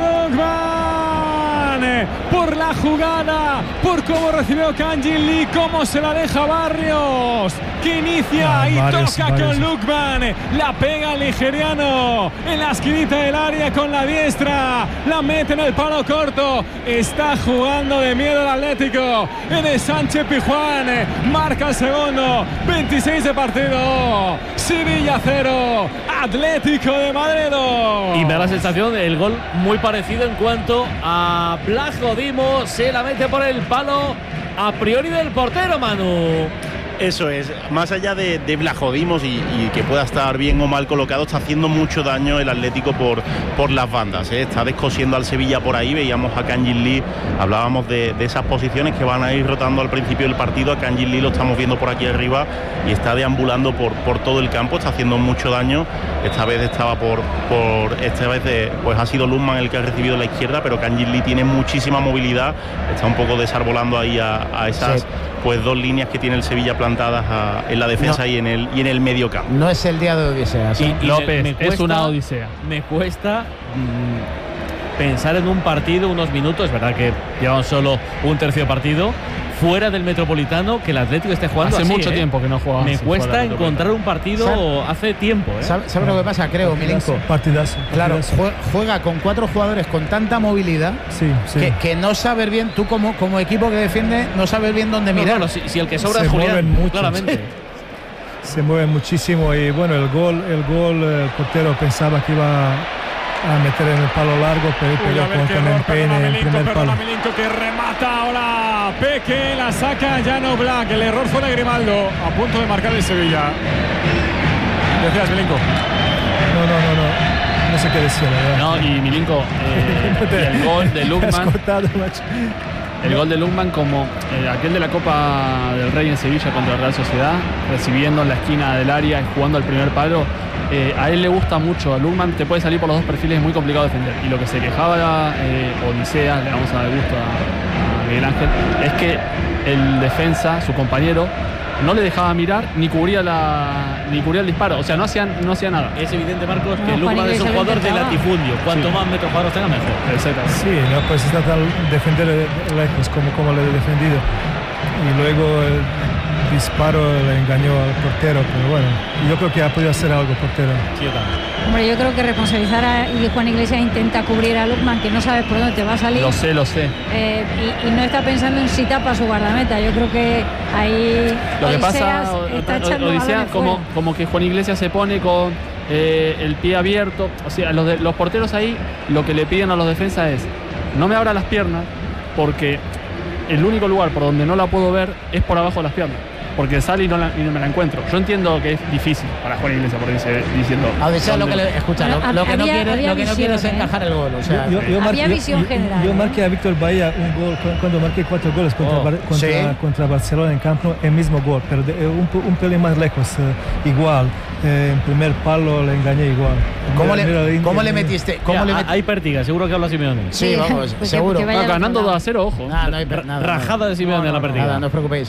Lukman. Por la jugada, por cómo recibió Kanjin Lee, cómo se la deja Barrios, que inicia Ah, y varios, toca varios. con Lukman. La pega el nigeriano en la esquinita del área con la diestra. La mete en el palo corto. Está jugando de miedo el Atlético. En el Sánchez Pizjuán marca el segundo. veintiséis de partido. Sevilla cero. Atlético de Madrid dos. Y me da la sensación del gol muy parecido en cuanto a Blas Godimo. Se la mete por el palo a priori del portero, Manu. Eso es, más allá de, de Blajodimos y, y que pueda estar bien o mal colocado, está haciendo mucho daño el Atlético por, por las bandas, ¿eh? Está descosiendo al Sevilla por ahí. Veíamos a Kangin Lee, hablábamos de, de esas posiciones que van a ir rotando al principio del partido. A Kangin Lee lo estamos viendo por aquí arriba y está deambulando por, por todo el campo, está haciendo mucho daño. Esta vez estaba por, por esta vez de, pues ha sido Lundman el que ha recibido la izquierda, pero Kangin Lee tiene muchísima movilidad, está un poco desarbolando ahí a, a esas sí. pues dos líneas que tiene el Sevilla plantadas a, en la defensa no. y en el y en el medio campo. No es el día de Odisea, ¿sí? Y, y López, me, me cuesta, es una odisea. Me cuesta mmm, pensar en un partido, unos minutos, es verdad que llevamos solo un tercio de partido, fuera del Metropolitano, que el Atlético esté jugando hace así, mucho ¿eh? tiempo que no juega. Me cuesta encontrar un partido ¿Sabe? hace tiempo, ¿eh? ¿Sabes sabe lo que pasa? Creo, Milenko. Partidazo. Claro, juega con cuatro jugadores con tanta movilidad sí, sí. Que, que no saber bien, tú como, como equipo que defiende, no sabes bien dónde no, mirar. Claro, si, si el que sobra se es Julián, mucho, claramente. Sí. Se mueven muchísimo y bueno, el gol, el gol, el portero pensaba que iba a meter en el palo largo, pero pegó con el peine en el primer palo. Milenko que remata ahora Peque, la saca Jan Oblak. El error fue de Grimaldo, a punto de marcar el Sevilla. Decías, Milenko. No, no, no, no. No sé qué decía, la verdad. No, y Milenko, eh, el gol de Lundman. El gol de Lundman, como eh, aquel de la Copa del Rey en Sevilla contra la Real Sociedad, recibiendo en la esquina del área y jugando al primer palo. Eh, a él le gusta mucho, a Lundman te puede salir por los dos perfiles, es muy complicado defender. Y lo que se quejaba eh, Odisea, le vamos a dar gusto a, a Miguel Ángel, es que el defensa, su compañero, no le dejaba mirar ni cubría la ni cubría el disparo, o sea, no hacían no hacía nada. Es evidente, Marcos, que no, Lundman es un jugador de latifundio. Cuanto sí. más metros cuadrados tenga, mejor. Exactamente. Sí, no pues está tal defender lejos como, como le he defendido. Y luego el disparo le engañó al portero, pero bueno, yo creo que ha podido hacer algo el portero. Sí, yo también. Hombre, yo creo que responsabilizar a y Juan Iglesias intenta cubrir a Lundman, que no sabes por dónde te va a salir. Lo sé, lo sé. Eh, y, y no está pensando en si tapa su guardameta. Yo creo que ahí lo que pasa, está echando Odisea, como, como que Juan Iglesias se pone con eh, el pie abierto. O sea, los, de, los porteros ahí lo que le piden a los defensas es: no me abra las piernas, porque el único lugar por donde no la puedo ver es por abajo de las piernas. Porque sale y no, la, y no me la encuentro. Yo entiendo que es difícil para Juan Iglesias, porque dice, diciendo. A Odisea lo que le, escucha, bueno, lo, lo que había, no quiere, lo que no quiere es encajar el gol. O sea, yo, yo había marqué, visión yo, general. Yo marqué a Víctor Bahía un gol cuando marqué cuatro goles contra, oh, contra, sí. contra Barcelona en campo, el mismo gol, pero de, un, un pelín más lejos, eh, igual. Eh, en primer palo le engañé igual. ¿Cómo, mira, le, mira, ¿cómo mira, le metiste? ¿Cómo ya, le met... Hay pértiga, seguro que habla Simeone. Sí, sí, vamos, porque, seguro. porque no, ganando dos a cero, ojo. Nah, no hay per, nada, Rajada nada. de Simeone no, no, en la pértiga. Nada, no os preocupéis.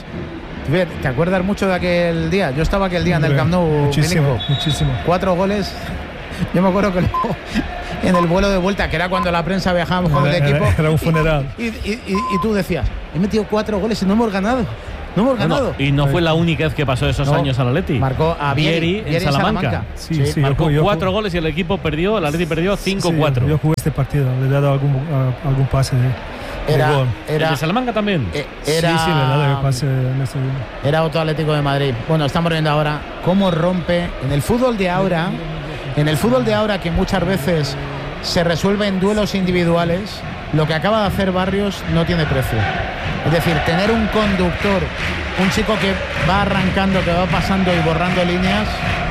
¿Te acuerdas mucho de aquel día? Yo estaba aquel día en el Camp Nou. Muchísimo, Milenko. muchísimo. Cuatro goles. Yo me acuerdo que luego, en el vuelo de vuelta, que era cuando la prensa viajábamos con el equipo. Era un funeral. Y, y, y, y tú decías, he metido cuatro goles y no hemos ganado. No hemos ganado. No, y no fue la única vez que pasó esos no, años al Atleti. Marcó a Vieri, Vieri en Salamanca. Salamanca. Sí, sí, sí, marcó yo, yo, cuatro goles y el equipo perdió, el Atleti perdió cinco cuatro. Sí, yo jugué este partido, le he dado algún, uh, algún pase de, era, de gol. Era, ¿El de Salamanca también? Eh, era, sí, sí, le he dado el pase en este día. Era otro Atlético de Madrid. Bueno, estamos viendo ahora cómo rompe en el fútbol de ahora, en el fútbol de ahora que muchas veces se resuelve en duelos individuales, lo que acaba de hacer Barrios no tiene precio. Es decir, tener un conductor, un chico que va arrancando, que va pasando y borrando líneas,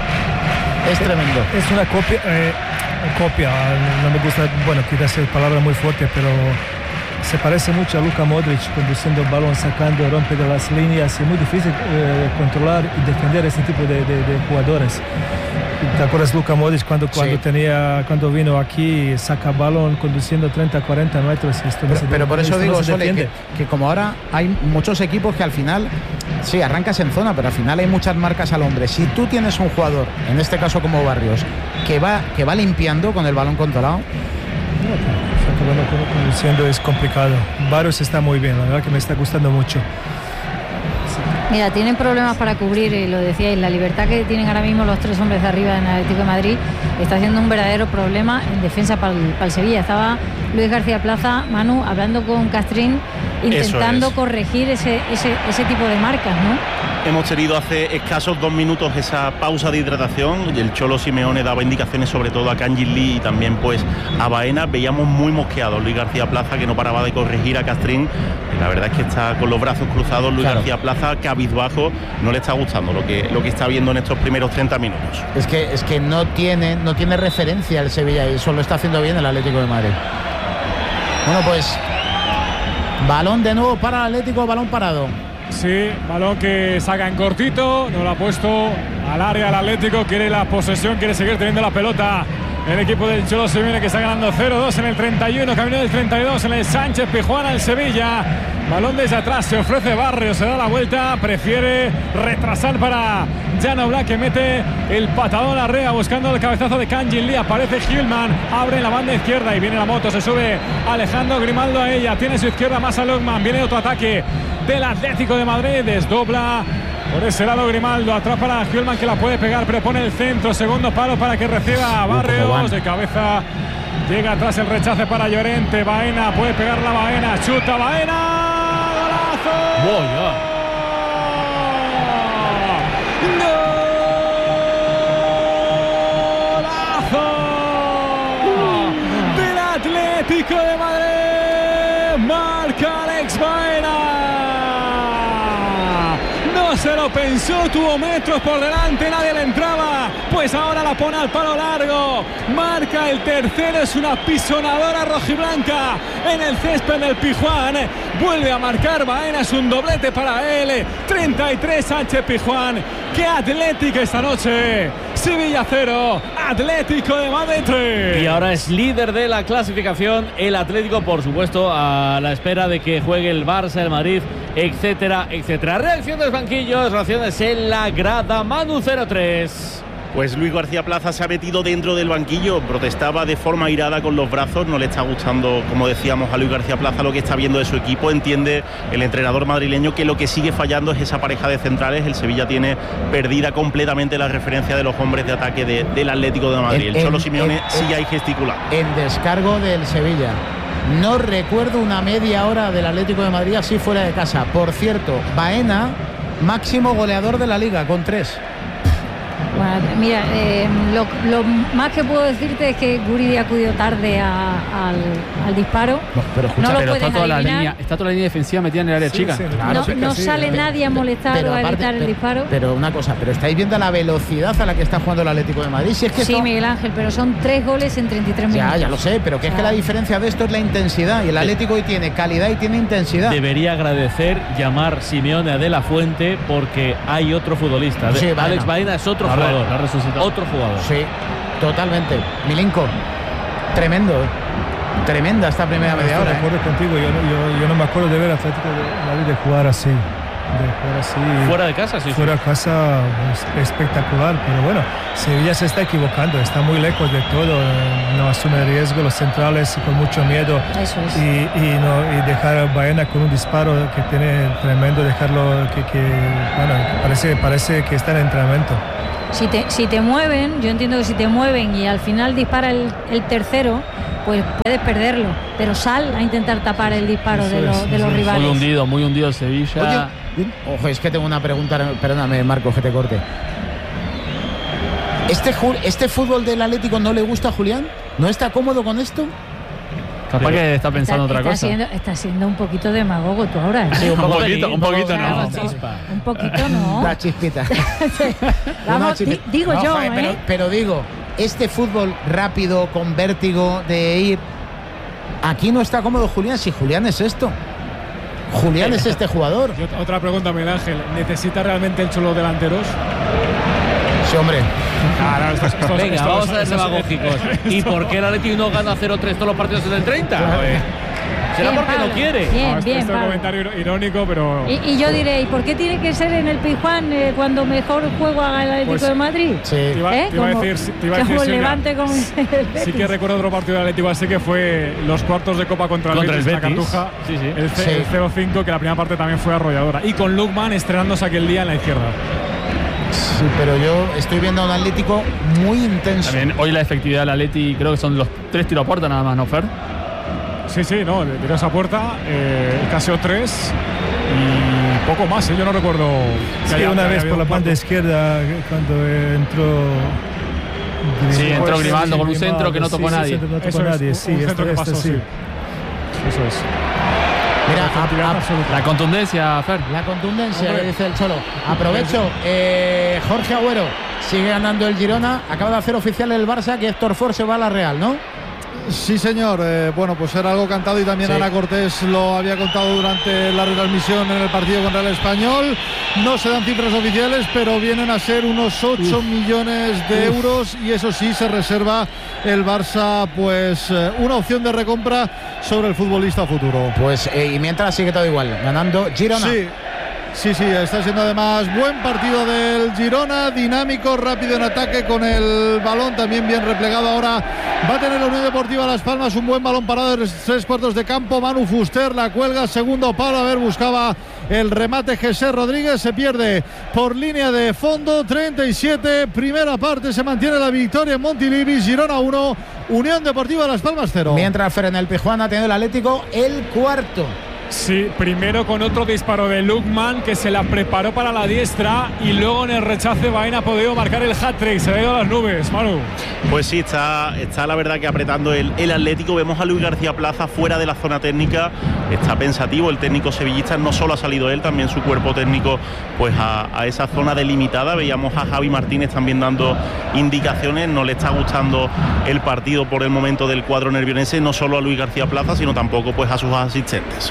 es tremendo. Es una copia, eh, copia, no me gusta, bueno, quizás es palabra muy fuerte, pero se parece mucho a Luka Modric conduciendo el balón, sacando, rompe de las líneas. Es muy difícil eh, controlar y defender este tipo de, de, de jugadores. ¿Te acuerdas Luka Modric cuando, cuando, sí. tenía, cuando vino aquí, saca balón conduciendo treinta a cuarenta metros? Esto pero, no se, pero por eso esto digo, no se Sole, que, que como ahora hay muchos equipos que al final, sí, arrancas en zona, pero al final hay muchas marcas al hombre. Si tú tienes un jugador, en este caso como Barrios, que va, que va limpiando con el balón controlado, no, conduciendo es complicado. Barrios está muy bien, la verdad que me está gustando mucho. Mira, tienen problemas para cubrir, y lo decíais, la libertad que tienen ahora mismo los tres hombres de arriba en el Atlético de Madrid está haciendo un verdadero problema en defensa para el, para el Sevilla. Estaba Luis García Plaza, Manu, hablando con Castrín, intentando es. corregir ese, ese, ese tipo de marcas, ¿no? Hemos tenido hace escasos dos minutos esa pausa de hidratación y el Cholo Simeone daba indicaciones sobre todo a Kangin Lee y también pues a Baena. Veíamos muy mosqueado Luis García Plaza, que no paraba de corregir a Castrín. La verdad es que está con los brazos cruzados Luis claro. García Plaza, cabizbajo, no le está gustando lo que, lo que está viendo en estos primeros treinta minutos. Es que, es que no tiene, no tiene referencia el Sevilla y eso lo está haciendo bien el Atlético de Madrid. Bueno, pues balón de nuevo para el Atlético, balón parado. Sí, balón que saca en cortito, no lo ha puesto al área el Atlético, quiere la posesión, quiere seguir teniendo la pelota. El equipo del Cholo Simeone, que está ganando cero dos en el treinta y uno, camino del treinta y dos en el Sánchez Pizjuán al Sevilla. Balón desde atrás, se ofrece Barrios, se da la vuelta, prefiere retrasar para Jan Oblak, que mete el patadón arriba buscando el cabezazo de Kangin Lee. Aparece Hillman, abre en la banda izquierda y viene la moto, se sube Alejandro Grimaldo a ella, tiene su izquierda más a Lokman, viene otro ataque del Atlético de Madrid, desdobla por ese lado Grimaldo, atrás para Hillman, que la puede pegar, pero pone el centro, segundo palo para que reciba Barrios, de cabeza llega atrás el rechace para Llorente. Baena, puede pegar la Baena, chuta Baena, golazo. Voy ya. Golazo del Atlético de Madrid, marca Alex Baena. No se lo pensó, tuvo metros por delante, nadie le entraba, pues ahora la pone al palo largo, marca el tercero, es una pisonadora rojiblanca en el césped del Pizjuán, vuelve a marcar Baena, es un doblete para él, treinta y tres Sánchez Pizjuán. ¡Qué Atlético esta noche! Sevilla cero, Atlético de Madrid tres. Y ahora es líder de la clasificación el Atlético, por supuesto, a la espera de que juegue el Barça, el Madrid, etcétera, etcétera. Reacción de los banquillos, reacciones en la grada. Manu cero tres. Pues Luis García Plaza se ha metido dentro del banquillo, protestaba de forma airada con los brazos, no le está gustando, como decíamos, a Luis García Plaza lo que está viendo de su equipo. Entiende el entrenador madrileño que lo que sigue fallando es esa pareja de centrales. El Sevilla tiene perdida completamente la referencia de los hombres de ataque de, del Atlético de Madrid. El, el Cholo Simeone en, sigue ahí gesticulando. En descargo del Sevilla. No recuerdo una media hora del Atlético de Madrid así fuera de casa. Por cierto, Baena, máximo goleador de la Liga, con tres. Bueno, mira, eh, lo, lo más que puedo decirte es que Guridi acudió tarde a, al, al disparo. No, pero escucha, no lo pero puedes está toda, la adivinar. línea, está toda la línea defensiva metida en el área Sí, chica. sí, Claro, no sí, no sí, sale sí. nadie a molestar Pero o a aparte, evitar el pero, disparo. Pero una cosa, pero estáis viendo la velocidad a la que está jugando el Atlético de Madrid. Si es que Sí, esto- Miguel Ángel, pero son tres goles en treinta y tres minutos. Ya, ya lo sé, pero que es que la diferencia de esto es la intensidad. Y el Atlético hoy tiene calidad y tiene intensidad. Debería agradecer llamar Simeone a De La Fuente porque hay otro futbolista. Sí, Baena. Alex Baena es otro La re- jugador. la resucitó. Otro jugador. Sí, totalmente. Milinko, tremendo, ¿eh? Tremenda esta primera media Estoy hora. de ¿eh? acuerdo contigo, yo, no- yo, yo no me acuerdo de ver Atlético de Madrid de jugar así. De jugar así. Fuera de casa, sí. sí. Fuera de casa es espectacular, pero bueno, Sevilla se está equivocando, está muy lejos de todo, eh, no asume riesgo, los centrales con mucho miedo Eso es. y, y, no, y dejar a Baena con un disparo que tiene tremendo, dejarlo que, que bueno, parece, parece que está en entrenamiento. Si te, si te mueven, yo entiendo que si te mueven y al final dispara el, el tercero, pues puedes perderlo. Pero sal a intentar tapar el disparo Eso de, los- es, de los eso es. rivales. Muy hundido, muy hundido Sevilla. Oye, un- ojo, es que tengo una pregunta, perdóname, Marco, que te corte. ¿Este, ju- ¿Este fútbol del Atlético no le gusta a Julián? ¿No está cómodo con esto? Capaz que está pensando está, otra está cosa. Siendo, está siendo un poquito demagogo tú ahora. ¿eh? Sí, un poco- poquito, un poquito Claro, no. un po- Un poquito no. La chispita. Una Vamos, chispita. di- digo No, yo, joder, ¿eh? pero, pero digo, este fútbol rápido, con vértigo de ir. Aquí no está cómodo Julián, si Julián es esto. Julián es este jugador. Y otra- otra pregunta, Miguel Ángel, ¿necesita realmente el Cholo delanteros? Sí, hombre. Claro, estos- estos- Venga, estos- vamos a ser estos- demagógicos. ¿Y por qué el Atlético no gana cero tres todos los partidos en el treinta? ¿Será Bien, porque Pablo, no quiere? Bien, No, esto, bien, esto es un Pablo. comentario irónico, pero. Y, y yo diré, ¿y por qué tiene que ser en el Pizjuán eh, cuando mejor juego haga el Atlético Pues, de Madrid? Sí. Te iba, ¿Eh? te iba a Como- decir, te iba a como decir el Silvia, Levante, como el sí Betis. que recuerdo otro partido del Atlético, así que fue los cuartos de Copa contra el Contra Betis, el en la Betis. Cartuja, Sí, sí. el, ce- Sí. el cero cinco, que la primera parte también fue arrolladora. Y con Lukman estrenándose aquel día en la izquierda. Sí, pero yo estoy viendo a un Atlético muy intenso. También hoy la efectividad del Atleti creo que son los tres tiros a puerta nada más, ¿no, Fer? Sí, sí, no, le tiró esa puerta, eh, el Casio tres y Poco más, ¿eh? Yo no recuerdo. Sí, haya, una vez haya por la un banda cuarto. izquierda cuando entró. Sí, entró Pues, Grimaldo sí, con un centro que no sí, tocó sí, nadie. centro no tocó Eso es, nadie, un- sí, un esto- centro que esto pasó, sí. sí. Eso es. Mira, Efectividad a- a- absoluta. La contundencia, Fer. la contundencia, Hombre. que dice el Cholo. Aprovecho, eh, Jorge Agüero sigue ganando el Girona. Acaba de hacer oficial el Barça que Héctor Ford se va a la Real, ¿no? Sí, señor. Eh, bueno, pues era algo cantado y también Sí. Ana Cortés lo había contado durante la retransmisión en el partido contra el Español. No se dan cifras oficiales, pero vienen a ser unos ocho millones de euros y eso sí se reserva el Barça, pues eh, una opción de recompra sobre el futbolista futuro. Pues eh, y mientras sigue todo igual, ganando Girona. Sí. Sí, sí, está siendo además buen partido del Girona, dinámico, rápido en ataque con el balón, también bien replegado. Ahora va a tener la Unión Deportiva Las Palmas un buen balón parado en los tres cuartos de campo. Manu Fuster la cuelga, segundo palo, a ver, buscaba el remate Jesús Rodríguez, se pierde por línea de fondo. Treinta y siete, primera parte, se mantiene la victoria en Montilivi. Girona uno, Unión Deportiva Las Palmas cero. Mientras Fer en el Pijuán ha tenido el Atlético el cuarto. Sí, primero con otro disparo de Lukman que se la preparó para la diestra y luego en el rechace Baena ha podido marcar el hat-trick. Se le ha ido a las nubes, Manu. Pues sí, está, está la verdad que apretando el, el Atlético. Vemos a Luis García Plaza fuera de la zona técnica. Está pensativo el técnico sevillista. No solo ha salido él, también su cuerpo técnico pues a, a esa zona delimitada. Veíamos a Javi Martínez también dando indicaciones. No le está gustando el partido por el momento del cuadro nervionense. No solo a Luis García Plaza, sino tampoco pues a sus asistentes.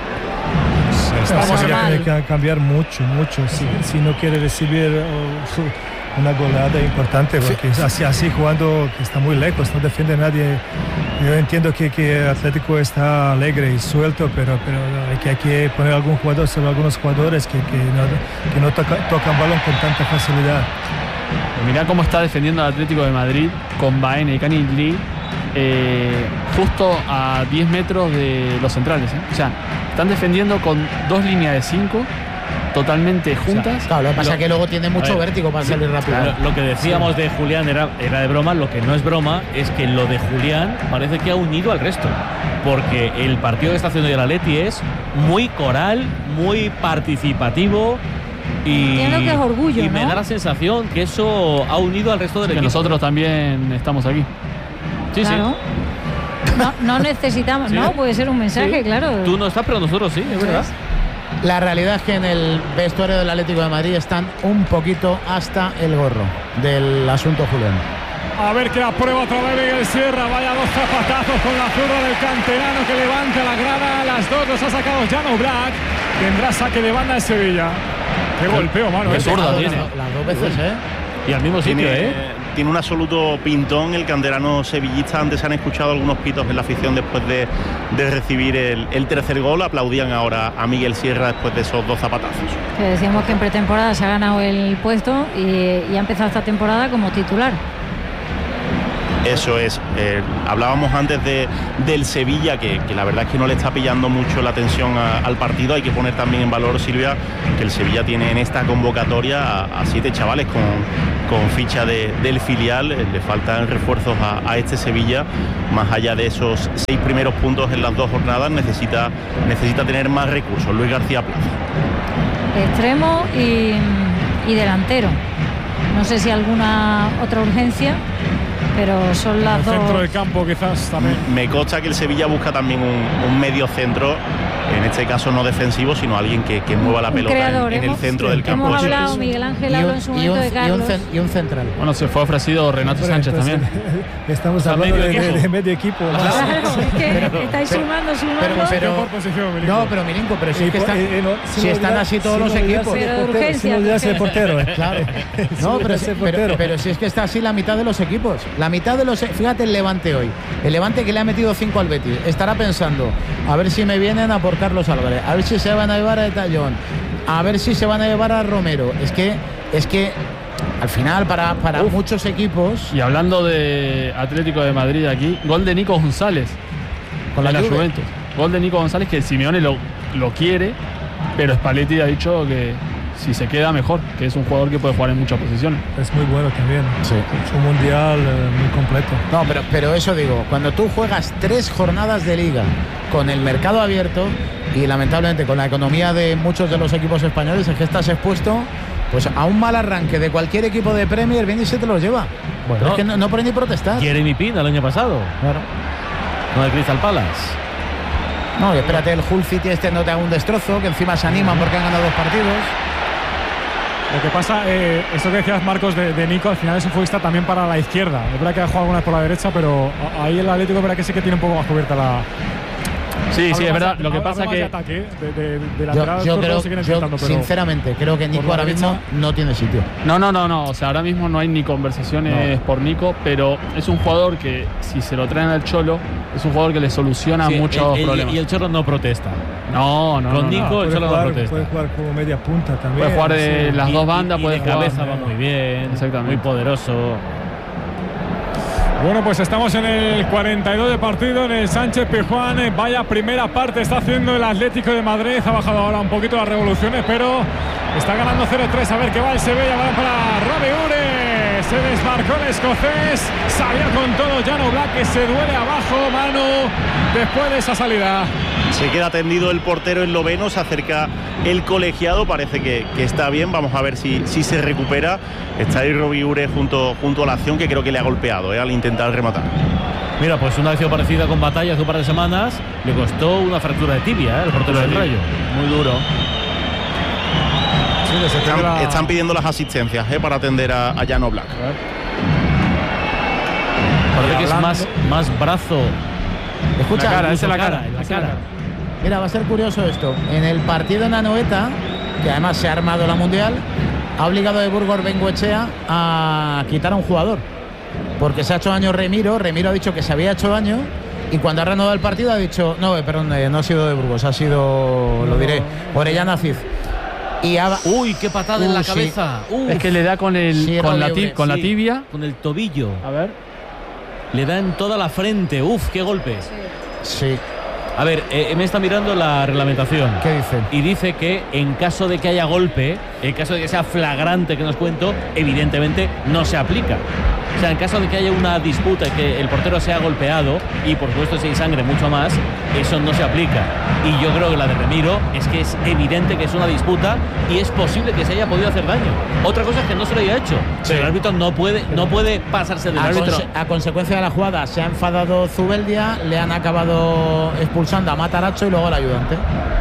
Estamos O sea, en mal. tiene que cambiar mucho, mucho. Si, si no quiere recibir oh, su- una goleada importante, porque así, así jugando que está muy lejos, no defiende a nadie. Yo entiendo que, que Atlético está alegre y suelto, pero, pero hay, que, hay que poner algún jugador sobre algunos jugadores que, que no, que no toca, tocan balón con tanta facilidad. Mirá cómo está defendiendo el Atlético de Madrid con Baena y Canigli, eh, justo a diez metros de los centrales. ¿eh? O sea, están defendiendo con dos líneas de cinco totalmente juntas. Claro, lo que pasa Lo- es que luego tiene mucho a ver, vértigo para salir rápido. Claro, lo que decíamos de Julián era, era de broma, lo que no es broma es que lo de Julián parece que ha unido al resto. Porque el partido que está haciendo el Atleti es muy coral, muy participativo y, Entiendo que es orgullo, y me ¿no? da la sensación que eso ha unido al resto del Que equipo. nosotros también estamos aquí. Sí, Claro. No, no necesitamos, Sí. no, puede ser un mensaje, Sí. claro. sí. Tú no estás, pero nosotros sí, es verdad. La realidad es que en el vestuario del Atlético de Madrid están un poquito hasta el gorro del asunto Julián. A ver que la prueba otra vez Miguel Sierra. Vaya dos zapatazos con la zurda del canterano que levanta la grada. Las dos los ha sacado Jano Black. Tendrá saque de banda en Sevilla. Qué golpeo, mano. Qué ese. zurda Las- tiene. Las dos veces, ¿eh? Y al mismo sitio, Tiene, ¿eh? tiene un absoluto pintón el canterano sevillista. Antes se han escuchado algunos pitos en la afición después de, de recibir el, el tercer gol. Aplaudían ahora a Miguel Sierra después de esos dos zapatazos. Que decíamos que en pretemporada se ha ganado el puesto y, y ha empezado esta temporada como titular. Eso es. Eh, hablábamos antes de, del Sevilla, que, que la verdad es que no le está pillando mucho la atención a- al partido. Hay que poner también en valor, Silvia, que el Sevilla tiene en esta convocatoria a, a siete chavales con, con ficha de- del filial. Eh, le faltan refuerzos a, a este Sevilla. Más allá de esos seis primeros puntos en las dos jornadas, necesita, necesita tener más recursos. Luis García Plaza. Extremo y, y delantero. No sé si alguna otra urgencia, pero son En las el dos. centro del campo quizás también. Me consta que el Sevilla busca también un, un medio centro, en este caso no defensivo, sino alguien que, que mueva la Un pelota en, creador. en el Hemos- centro del campo. Hemos Eso es. hablado, Miguel Ángel Y habló un, en su y momento un- de y un Carlos. cen- y un central. Bueno, se fue ofrecido Renato Bueno, Sánchez entonces, también. Estamos sea, hablando medio de, de- equipo. de medio equipo. ¿no? Claro, es que estáis pero- sumando, sumando. pero- pero- Por posición, Milinko. No, pero Milinko, pero si Y es que por- están, y- y no- si sin están olvidar- así todos sin los olvidarse equipos. del Pero de portero, urgencia, sin olvidarse del de portero. ¿eh? Claro. Sin No, pero, olvidarse si- del pero, portero. pero si es que está así la mitad de los equipos. La mitad de los. Fíjate el Levante hoy. El Levante que le ha metido cinco al Betis. Estará pensando, a ver si me vienen a por Carlos Álvarez, a ver si se van a llevar a Tallón, a ver si se van a llevar a Romero. Es que, es que al final, para, para muchos equipos, Y hablando de Atlético de Madrid aquí, gol de Nico González con de la la Juve, Juventus. Gol de Nico González que Simeone lo, lo quiere, pero Spalletti ha dicho que si se queda mejor, que es un jugador que puede jugar en muchas posiciones. Es muy bueno también. Sí. Es un mundial eh, muy completo. No, pero, pero eso digo, cuando tú juegas tres jornadas de liga con el mercado abierto y lamentablemente con la economía de muchos de los equipos españoles, es que estás expuesto pues a un mal arranque de cualquier equipo de Premier, viene y se te los lleva. Bueno, pero es que no, no pueden ni protestar. Jeremy Pino el año pasado. Claro. Con el Crystal Palace. No, y espérate, el Hull City este no te haga un destrozo, que encima se animan porque han ganado dos partidos. Lo que pasa, eh, esto que decías, Marcos, de, de Nico, al final es un futbolista también para la izquierda. Es verdad que ha jugado algunas por la derecha, pero ahí el Atlético es verdad que sí que tiene un poco más cubierta la... Sí, sí, es verdad. De, lo que pasa que... De ataque, de, de, de yo, yo creo, yo, sinceramente, creo que Nico ahora mismo no tiene sitio. No, no, no, no. O sea, ahora mismo no hay ni conversaciones no. por Nico, pero es un jugador que, si se lo traen al Cholo, es un jugador que le soluciona sí, muchos el, el, problemas. Y el Cholo no protesta. No, no. Con no, Nico no. el Cholo jugar, no protesta. Puede jugar como media punta también. Puede jugar de sí. las y, dos bandas, y, y puede de jugar. cabeza va muy bien. Exactamente. Muy poderoso. Bueno, pues estamos en el cuarenta y dos de partido en el Sánchez Pizjuán. Vaya primera parte está haciendo el Atlético de Madrid. Ha bajado ahora un poquito las revoluciones, pero está ganando cero tres. A ver qué va el Sevilla. Va para Robbie Ure. Se desmarcó el escocés. Salió con todo Jan Oblak, que se duele abajo, Manu, después de esa salida. Se queda tendido el portero esloveno, se acerca el colegiado, parece que, que está bien. Vamos a ver si, si se recupera. Está ahí Robbie Ure junto, junto a la acción, que creo que le ha golpeado eh, al intentar rematar. Mira, pues una acción parecida con Batalla hace un par de semanas le costó una fractura de tibia, ¿eh? El portero sí, del Rayo. Muy duro. Sí, están, la... están pidiendo las asistencias eh, para atender a, a Jan Oblak. Parece que es más, más brazo. Escucha, la cara, esa es la cara, cara, la la cara. cara. Mira, va a ser curioso esto. En el partido en Anoeta, que además se ha armado la Mundial, ha obligado a Burgos Bengoechea a quitar a un jugador. Porque se ha hecho daño Remiro. Remiro ha dicho que se había hecho daño. Y cuando ha reanudado el partido ha dicho, no, eh, perdón, eh, no ha sido de Burgos, ha sido, lo diré, Orellana Cid. Y ha... Uy, qué patada uh, en la sí. cabeza. Uf. Es que le da con, el, sí, con, la, ti, con sí, la tibia. Con el tobillo. A ver. Le da en toda la frente. Uf, qué golpe. Sí. A ver, eh, me está mirando la reglamentación. ¿Qué dice? Y dice que en caso de que haya golpe, en caso de que sea flagrante que nos cuento, evidentemente no se aplica. O sea, en caso de que haya una disputa y que el portero sea golpeado y por supuesto si hay sangre mucho más, eso no se aplica. Y yo creo que la de Remiro es que es evidente que es una disputa y es posible que se haya podido hacer daño. Otra cosa es que no se lo haya hecho. Sí. Pero el árbitro no puede, no puede pasarse del a árbitro. Conse a consecuencia de la jugada se ha enfadado Zubeldia, le han acabado expulsando a Mataracho y luego al ayudante.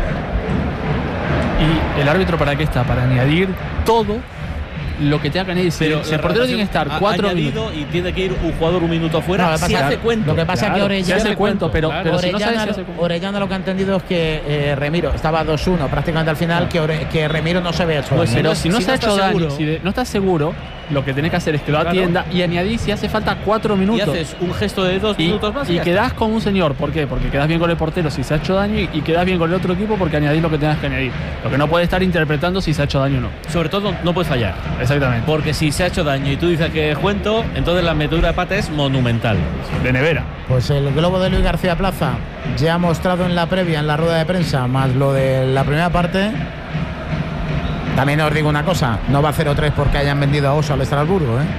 Y el árbitro, ¿para qué está? Para añadir todo lo que tenga que añadir. Pero si el portero tiene que estar cuatro minutos y tiene que ir un jugador un minuto fuera, no, se hace cuento. Lo que pasa es claro, que Orellana, se hace cuento, pero, claro, pero Orellana, si no sabe, se hace cuento. Orellana lo que ha entendido es que eh, Remiro estaba dos uno prácticamente al final, que, Ore, que Remiro no se había hecho pues daño. Pero si no si se no ha hecho seguro, daño, si de, no estás seguro, lo que tenés que hacer es que lo atienda claro. y añadir si hace falta cuatro minutos. Y haces un gesto de dos y, minutos más. Y, y quedás con un señor. ¿Por qué? Porque quedás bien con el portero si se ha hecho daño y, y quedás bien con el otro equipo porque añadís lo que tengas que añadir. Lo que no puede estar interpretando si se ha hecho daño o no. Sobre todo no puedes fallar. Exactamente. Porque si se ha hecho daño y tú dices que es cuento, entonces la metedura de pata es monumental. De nevera. Pues el globo de Luis García Plaza ya ha mostrado en la previa, en la rueda de prensa, más lo de la primera parte. También os digo una cosa, no va cero tres porque hayan vendido a Oso al Estrasburgo, ¿eh?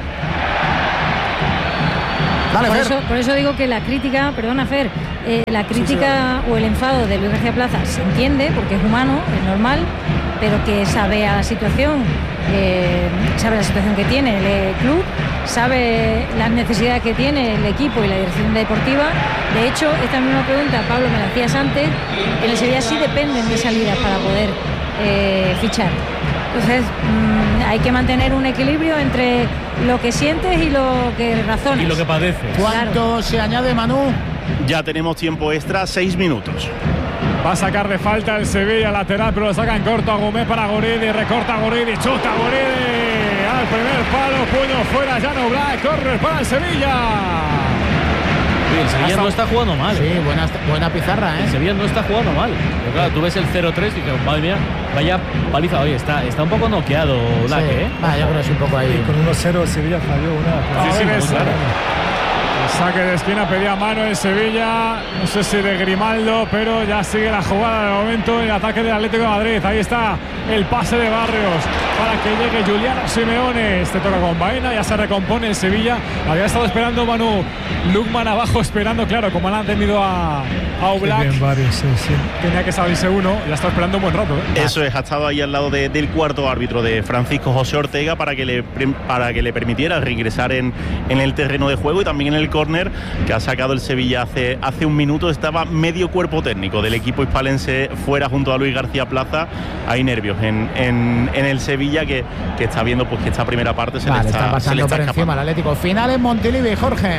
Dale, por, Fer. eso, por eso digo que la crítica, perdona Fer, eh, la crítica sí, sí, o el enfado de Luis García Plaza se entiende porque es humano, es normal, pero que sabe a la situación, eh, sabe la situación que tiene el club, sabe las necesidades que tiene el equipo y la dirección deportiva. De hecho, esta misma pregunta, Pablo, me la hacías antes, en el Sevilla sí dependen de salidas para poder eh, fichar. Entonces mmm, hay que mantener un equilibrio entre lo que sientes y lo que razonas. Y lo que padeces. ¿Cuánto claro. se añade, Manu? Ya tenemos tiempo extra, seis minutos. Va a sacar de falta el Sevilla lateral, pero lo saca en corto a Gómez para Guridi, recorta Guridi, chuta Guridi al primer palo, puño fuera, Jan Oblak, corre para el Sevilla. El Sevilla no está jugando mal. Sí, buena, buena pizarra, ¿eh? El Sevilla no está jugando mal. Pero claro, tú ves el cero tres y dices, madre mía, vaya paliza. Oye, está, está un poco noqueado Oblak, sí. ¿eh? Ah, yo creo que es un poco ahí. Y con uno cero Sevilla falló una. Sí, sí, ves, claro. Saque de esquina, pedía mano en Sevilla, no sé si de Grimaldo, pero ya sigue la jugada de momento en el ataque del Atlético de Madrid. Ahí está el pase de Barrios para que llegue Giuliano Simeone. Este toca con Baena, ya se recompone en Sevilla. Había estado esperando Manu Lukman abajo, esperando, claro, como le han tenido a, a Oblak. Bien, Barrios, sí, sí. Tenía que salirse uno, ya está esperando un buen rato, ¿eh? Eso es, ha estado ahí al lado de, del cuarto árbitro, de Francisco José Ortega, para que le, para que le permitiera reingresar en, en el terreno de juego, y también en el córner que ha sacado el Sevilla hace, hace un minuto. Estaba medio cuerpo técnico del equipo hispalense fuera junto a Luis García Plaza. Hay nervios en, en, en el Sevilla que, que está viendo pues que esta primera parte se vale, le está, está pasando se le está por encima al Atlético. Final en Montilivi, Jorge.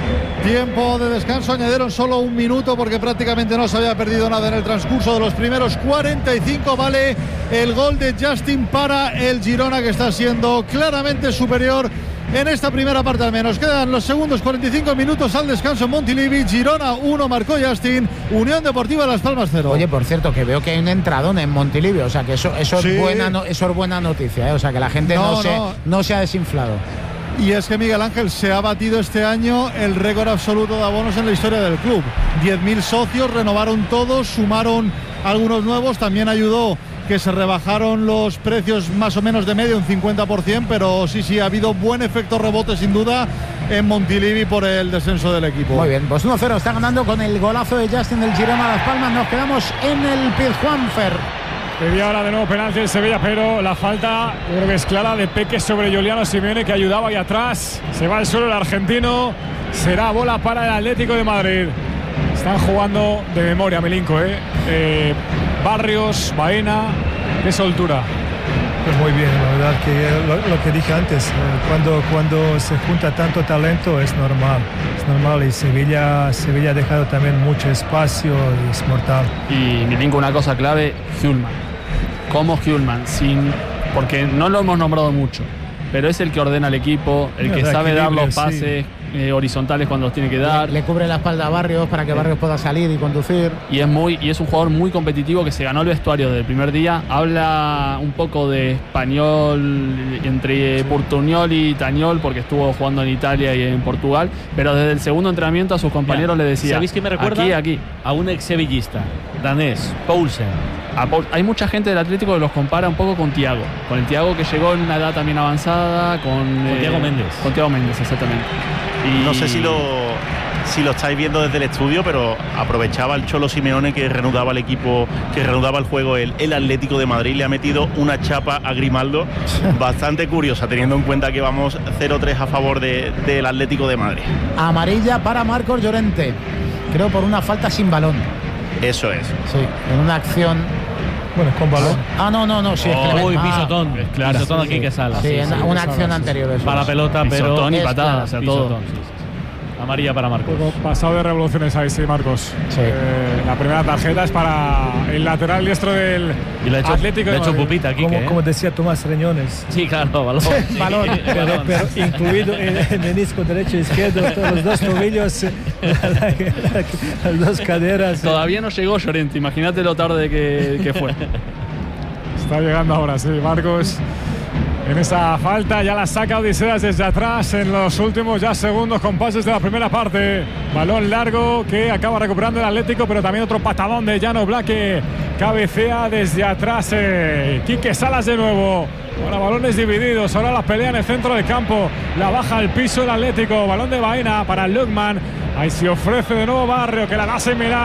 Tiempo de descanso, añadieron solo un minuto porque prácticamente no se había perdido nada en el transcurso de los primeros cuarenta y cinco. Vale el gol de Justin para el Girona, que está siendo claramente superior en esta primera parte al menos. Quedan los segundos cuarenta y cinco minutos al descanso en Montilivi. Girona uno, marcó Justin. Unión Deportiva Las Palmas cero. Oye, por cierto, que veo que hay un entradón en Montilivi, o sea que eso, eso, sí. es, buena, no, eso es buena noticia, ¿eh? O sea que la gente no, no, se, no. no se ha desinflado. Y es que Miguel Ángel, se ha batido este año el récord absoluto de abonos en la historia del club. diez mil socios, renovaron todos, sumaron algunos nuevos, también ayudó que se rebajaron los precios más o menos de medio, un cincuenta por ciento, pero sí, sí, ha habido buen efecto rebote sin duda en Montilivi por el descenso del equipo. Muy bien, pues uno cero está ganando con el golazo de Justin del Girona Las Palmas. Nos quedamos en el Pizjuán-Fer. Pedía ahora de nuevo penalti en Sevilla, pero la falta, yo creo que es clara, de Peque sobre Giuliano Simeone, que ayudaba ahí atrás. Se va al suelo el argentino. Será bola para el Atlético de Madrid. Están jugando de memoria, Milinko, ¿eh? eh Barrios, Baena, qué soltura. Pues muy bien, la verdad que lo, lo que dije antes, eh, cuando, cuando se junta tanto talento es normal, es normal, y Sevilla, Sevilla ha dejado también mucho espacio y es mortal. Y Milinko, una cosa clave, Hjulmand. Como Hjulmand, sin, porque no lo hemos nombrado mucho, pero es el que ordena el equipo, el que sabe dar los pases sí. eh, horizontales cuando los tiene que dar. Le, le cubre la espalda a Barrios para que Barrios pueda salir y conducir. Y es muy y es un jugador muy competitivo que se ganó el vestuario desde el primer día. Habla un poco de español entre sí. Portuñol y Tañol, porque estuvo jugando en Italia y en Portugal, pero desde el segundo entrenamiento a sus compañeros Mira, le decía: ¿sabéis qué me recuerda? Aquí, aquí. A un ex sevillista danés, Poulsen. Paul, hay mucha gente del Atlético que los compara un poco con Thiago, con el Thiago que llegó en una edad también avanzada, con, con eh, Thiago Méndez. Con Thiago Méndez, exactamente. Y no sé si lo, si lo estáis viendo desde el estudio, pero aprovechaba el Cholo Simeone que reanudaba el equipo, que reanudaba el juego el, el Atlético de Madrid. Le ha metido una chapa a Grimaldo bastante curiosa, teniendo en cuenta que vamos cero tres a favor de, del Atlético de Madrid. Amarilla para Marcos Llorente, creo por una falta sin balón. Eso es. Sí, en una acción. Bueno, con balón. Ah, no, no, no, sí. Oh, es que le uy, ah, pisotón. Es claro. Pisotón sí, aquí sí. que sala. Sí, Sí, en sí, una sí, acción sí, anterior. Eso. Para la pelota, pero. Pisotón y es patada, claro. o sea, Pisotón, todo. sí, sí, sí. Amarilla para Marcos. Pasado de revoluciones ahí, sí, Marcos. Sí. Eh, la primera tarjeta es para el lateral diestro del y lo ha hecho, Atlético de de Madrid. pupita aquí. Como, ¿eh? como decía Tomás Reñones. Sí, claro, balón. Sí, balón. Pero, balón. pero incluido el, el menisco derecho e izquierdo, todos los dos tobillos, la, la, la, las dos caderas. Todavía no llegó Llorente, imagínate lo tarde que, que fue. Está llegando ahora, sí, Marcos. En esa falta ya la saca Odiseas desde atrás en los últimos ya segundos compases de la primera parte. Balón largo que acaba recuperando el Atlético, pero también otro patadón de Jan Oblak que cabecea desde atrás. Eh, Quique Salas de nuevo. Ahora balones divididos, ahora la pelea en el centro del campo. La baja al piso el Atlético. Balón de Baena para Lukman. Ahí se ofrece de nuevo Barrio que la da sin mirar.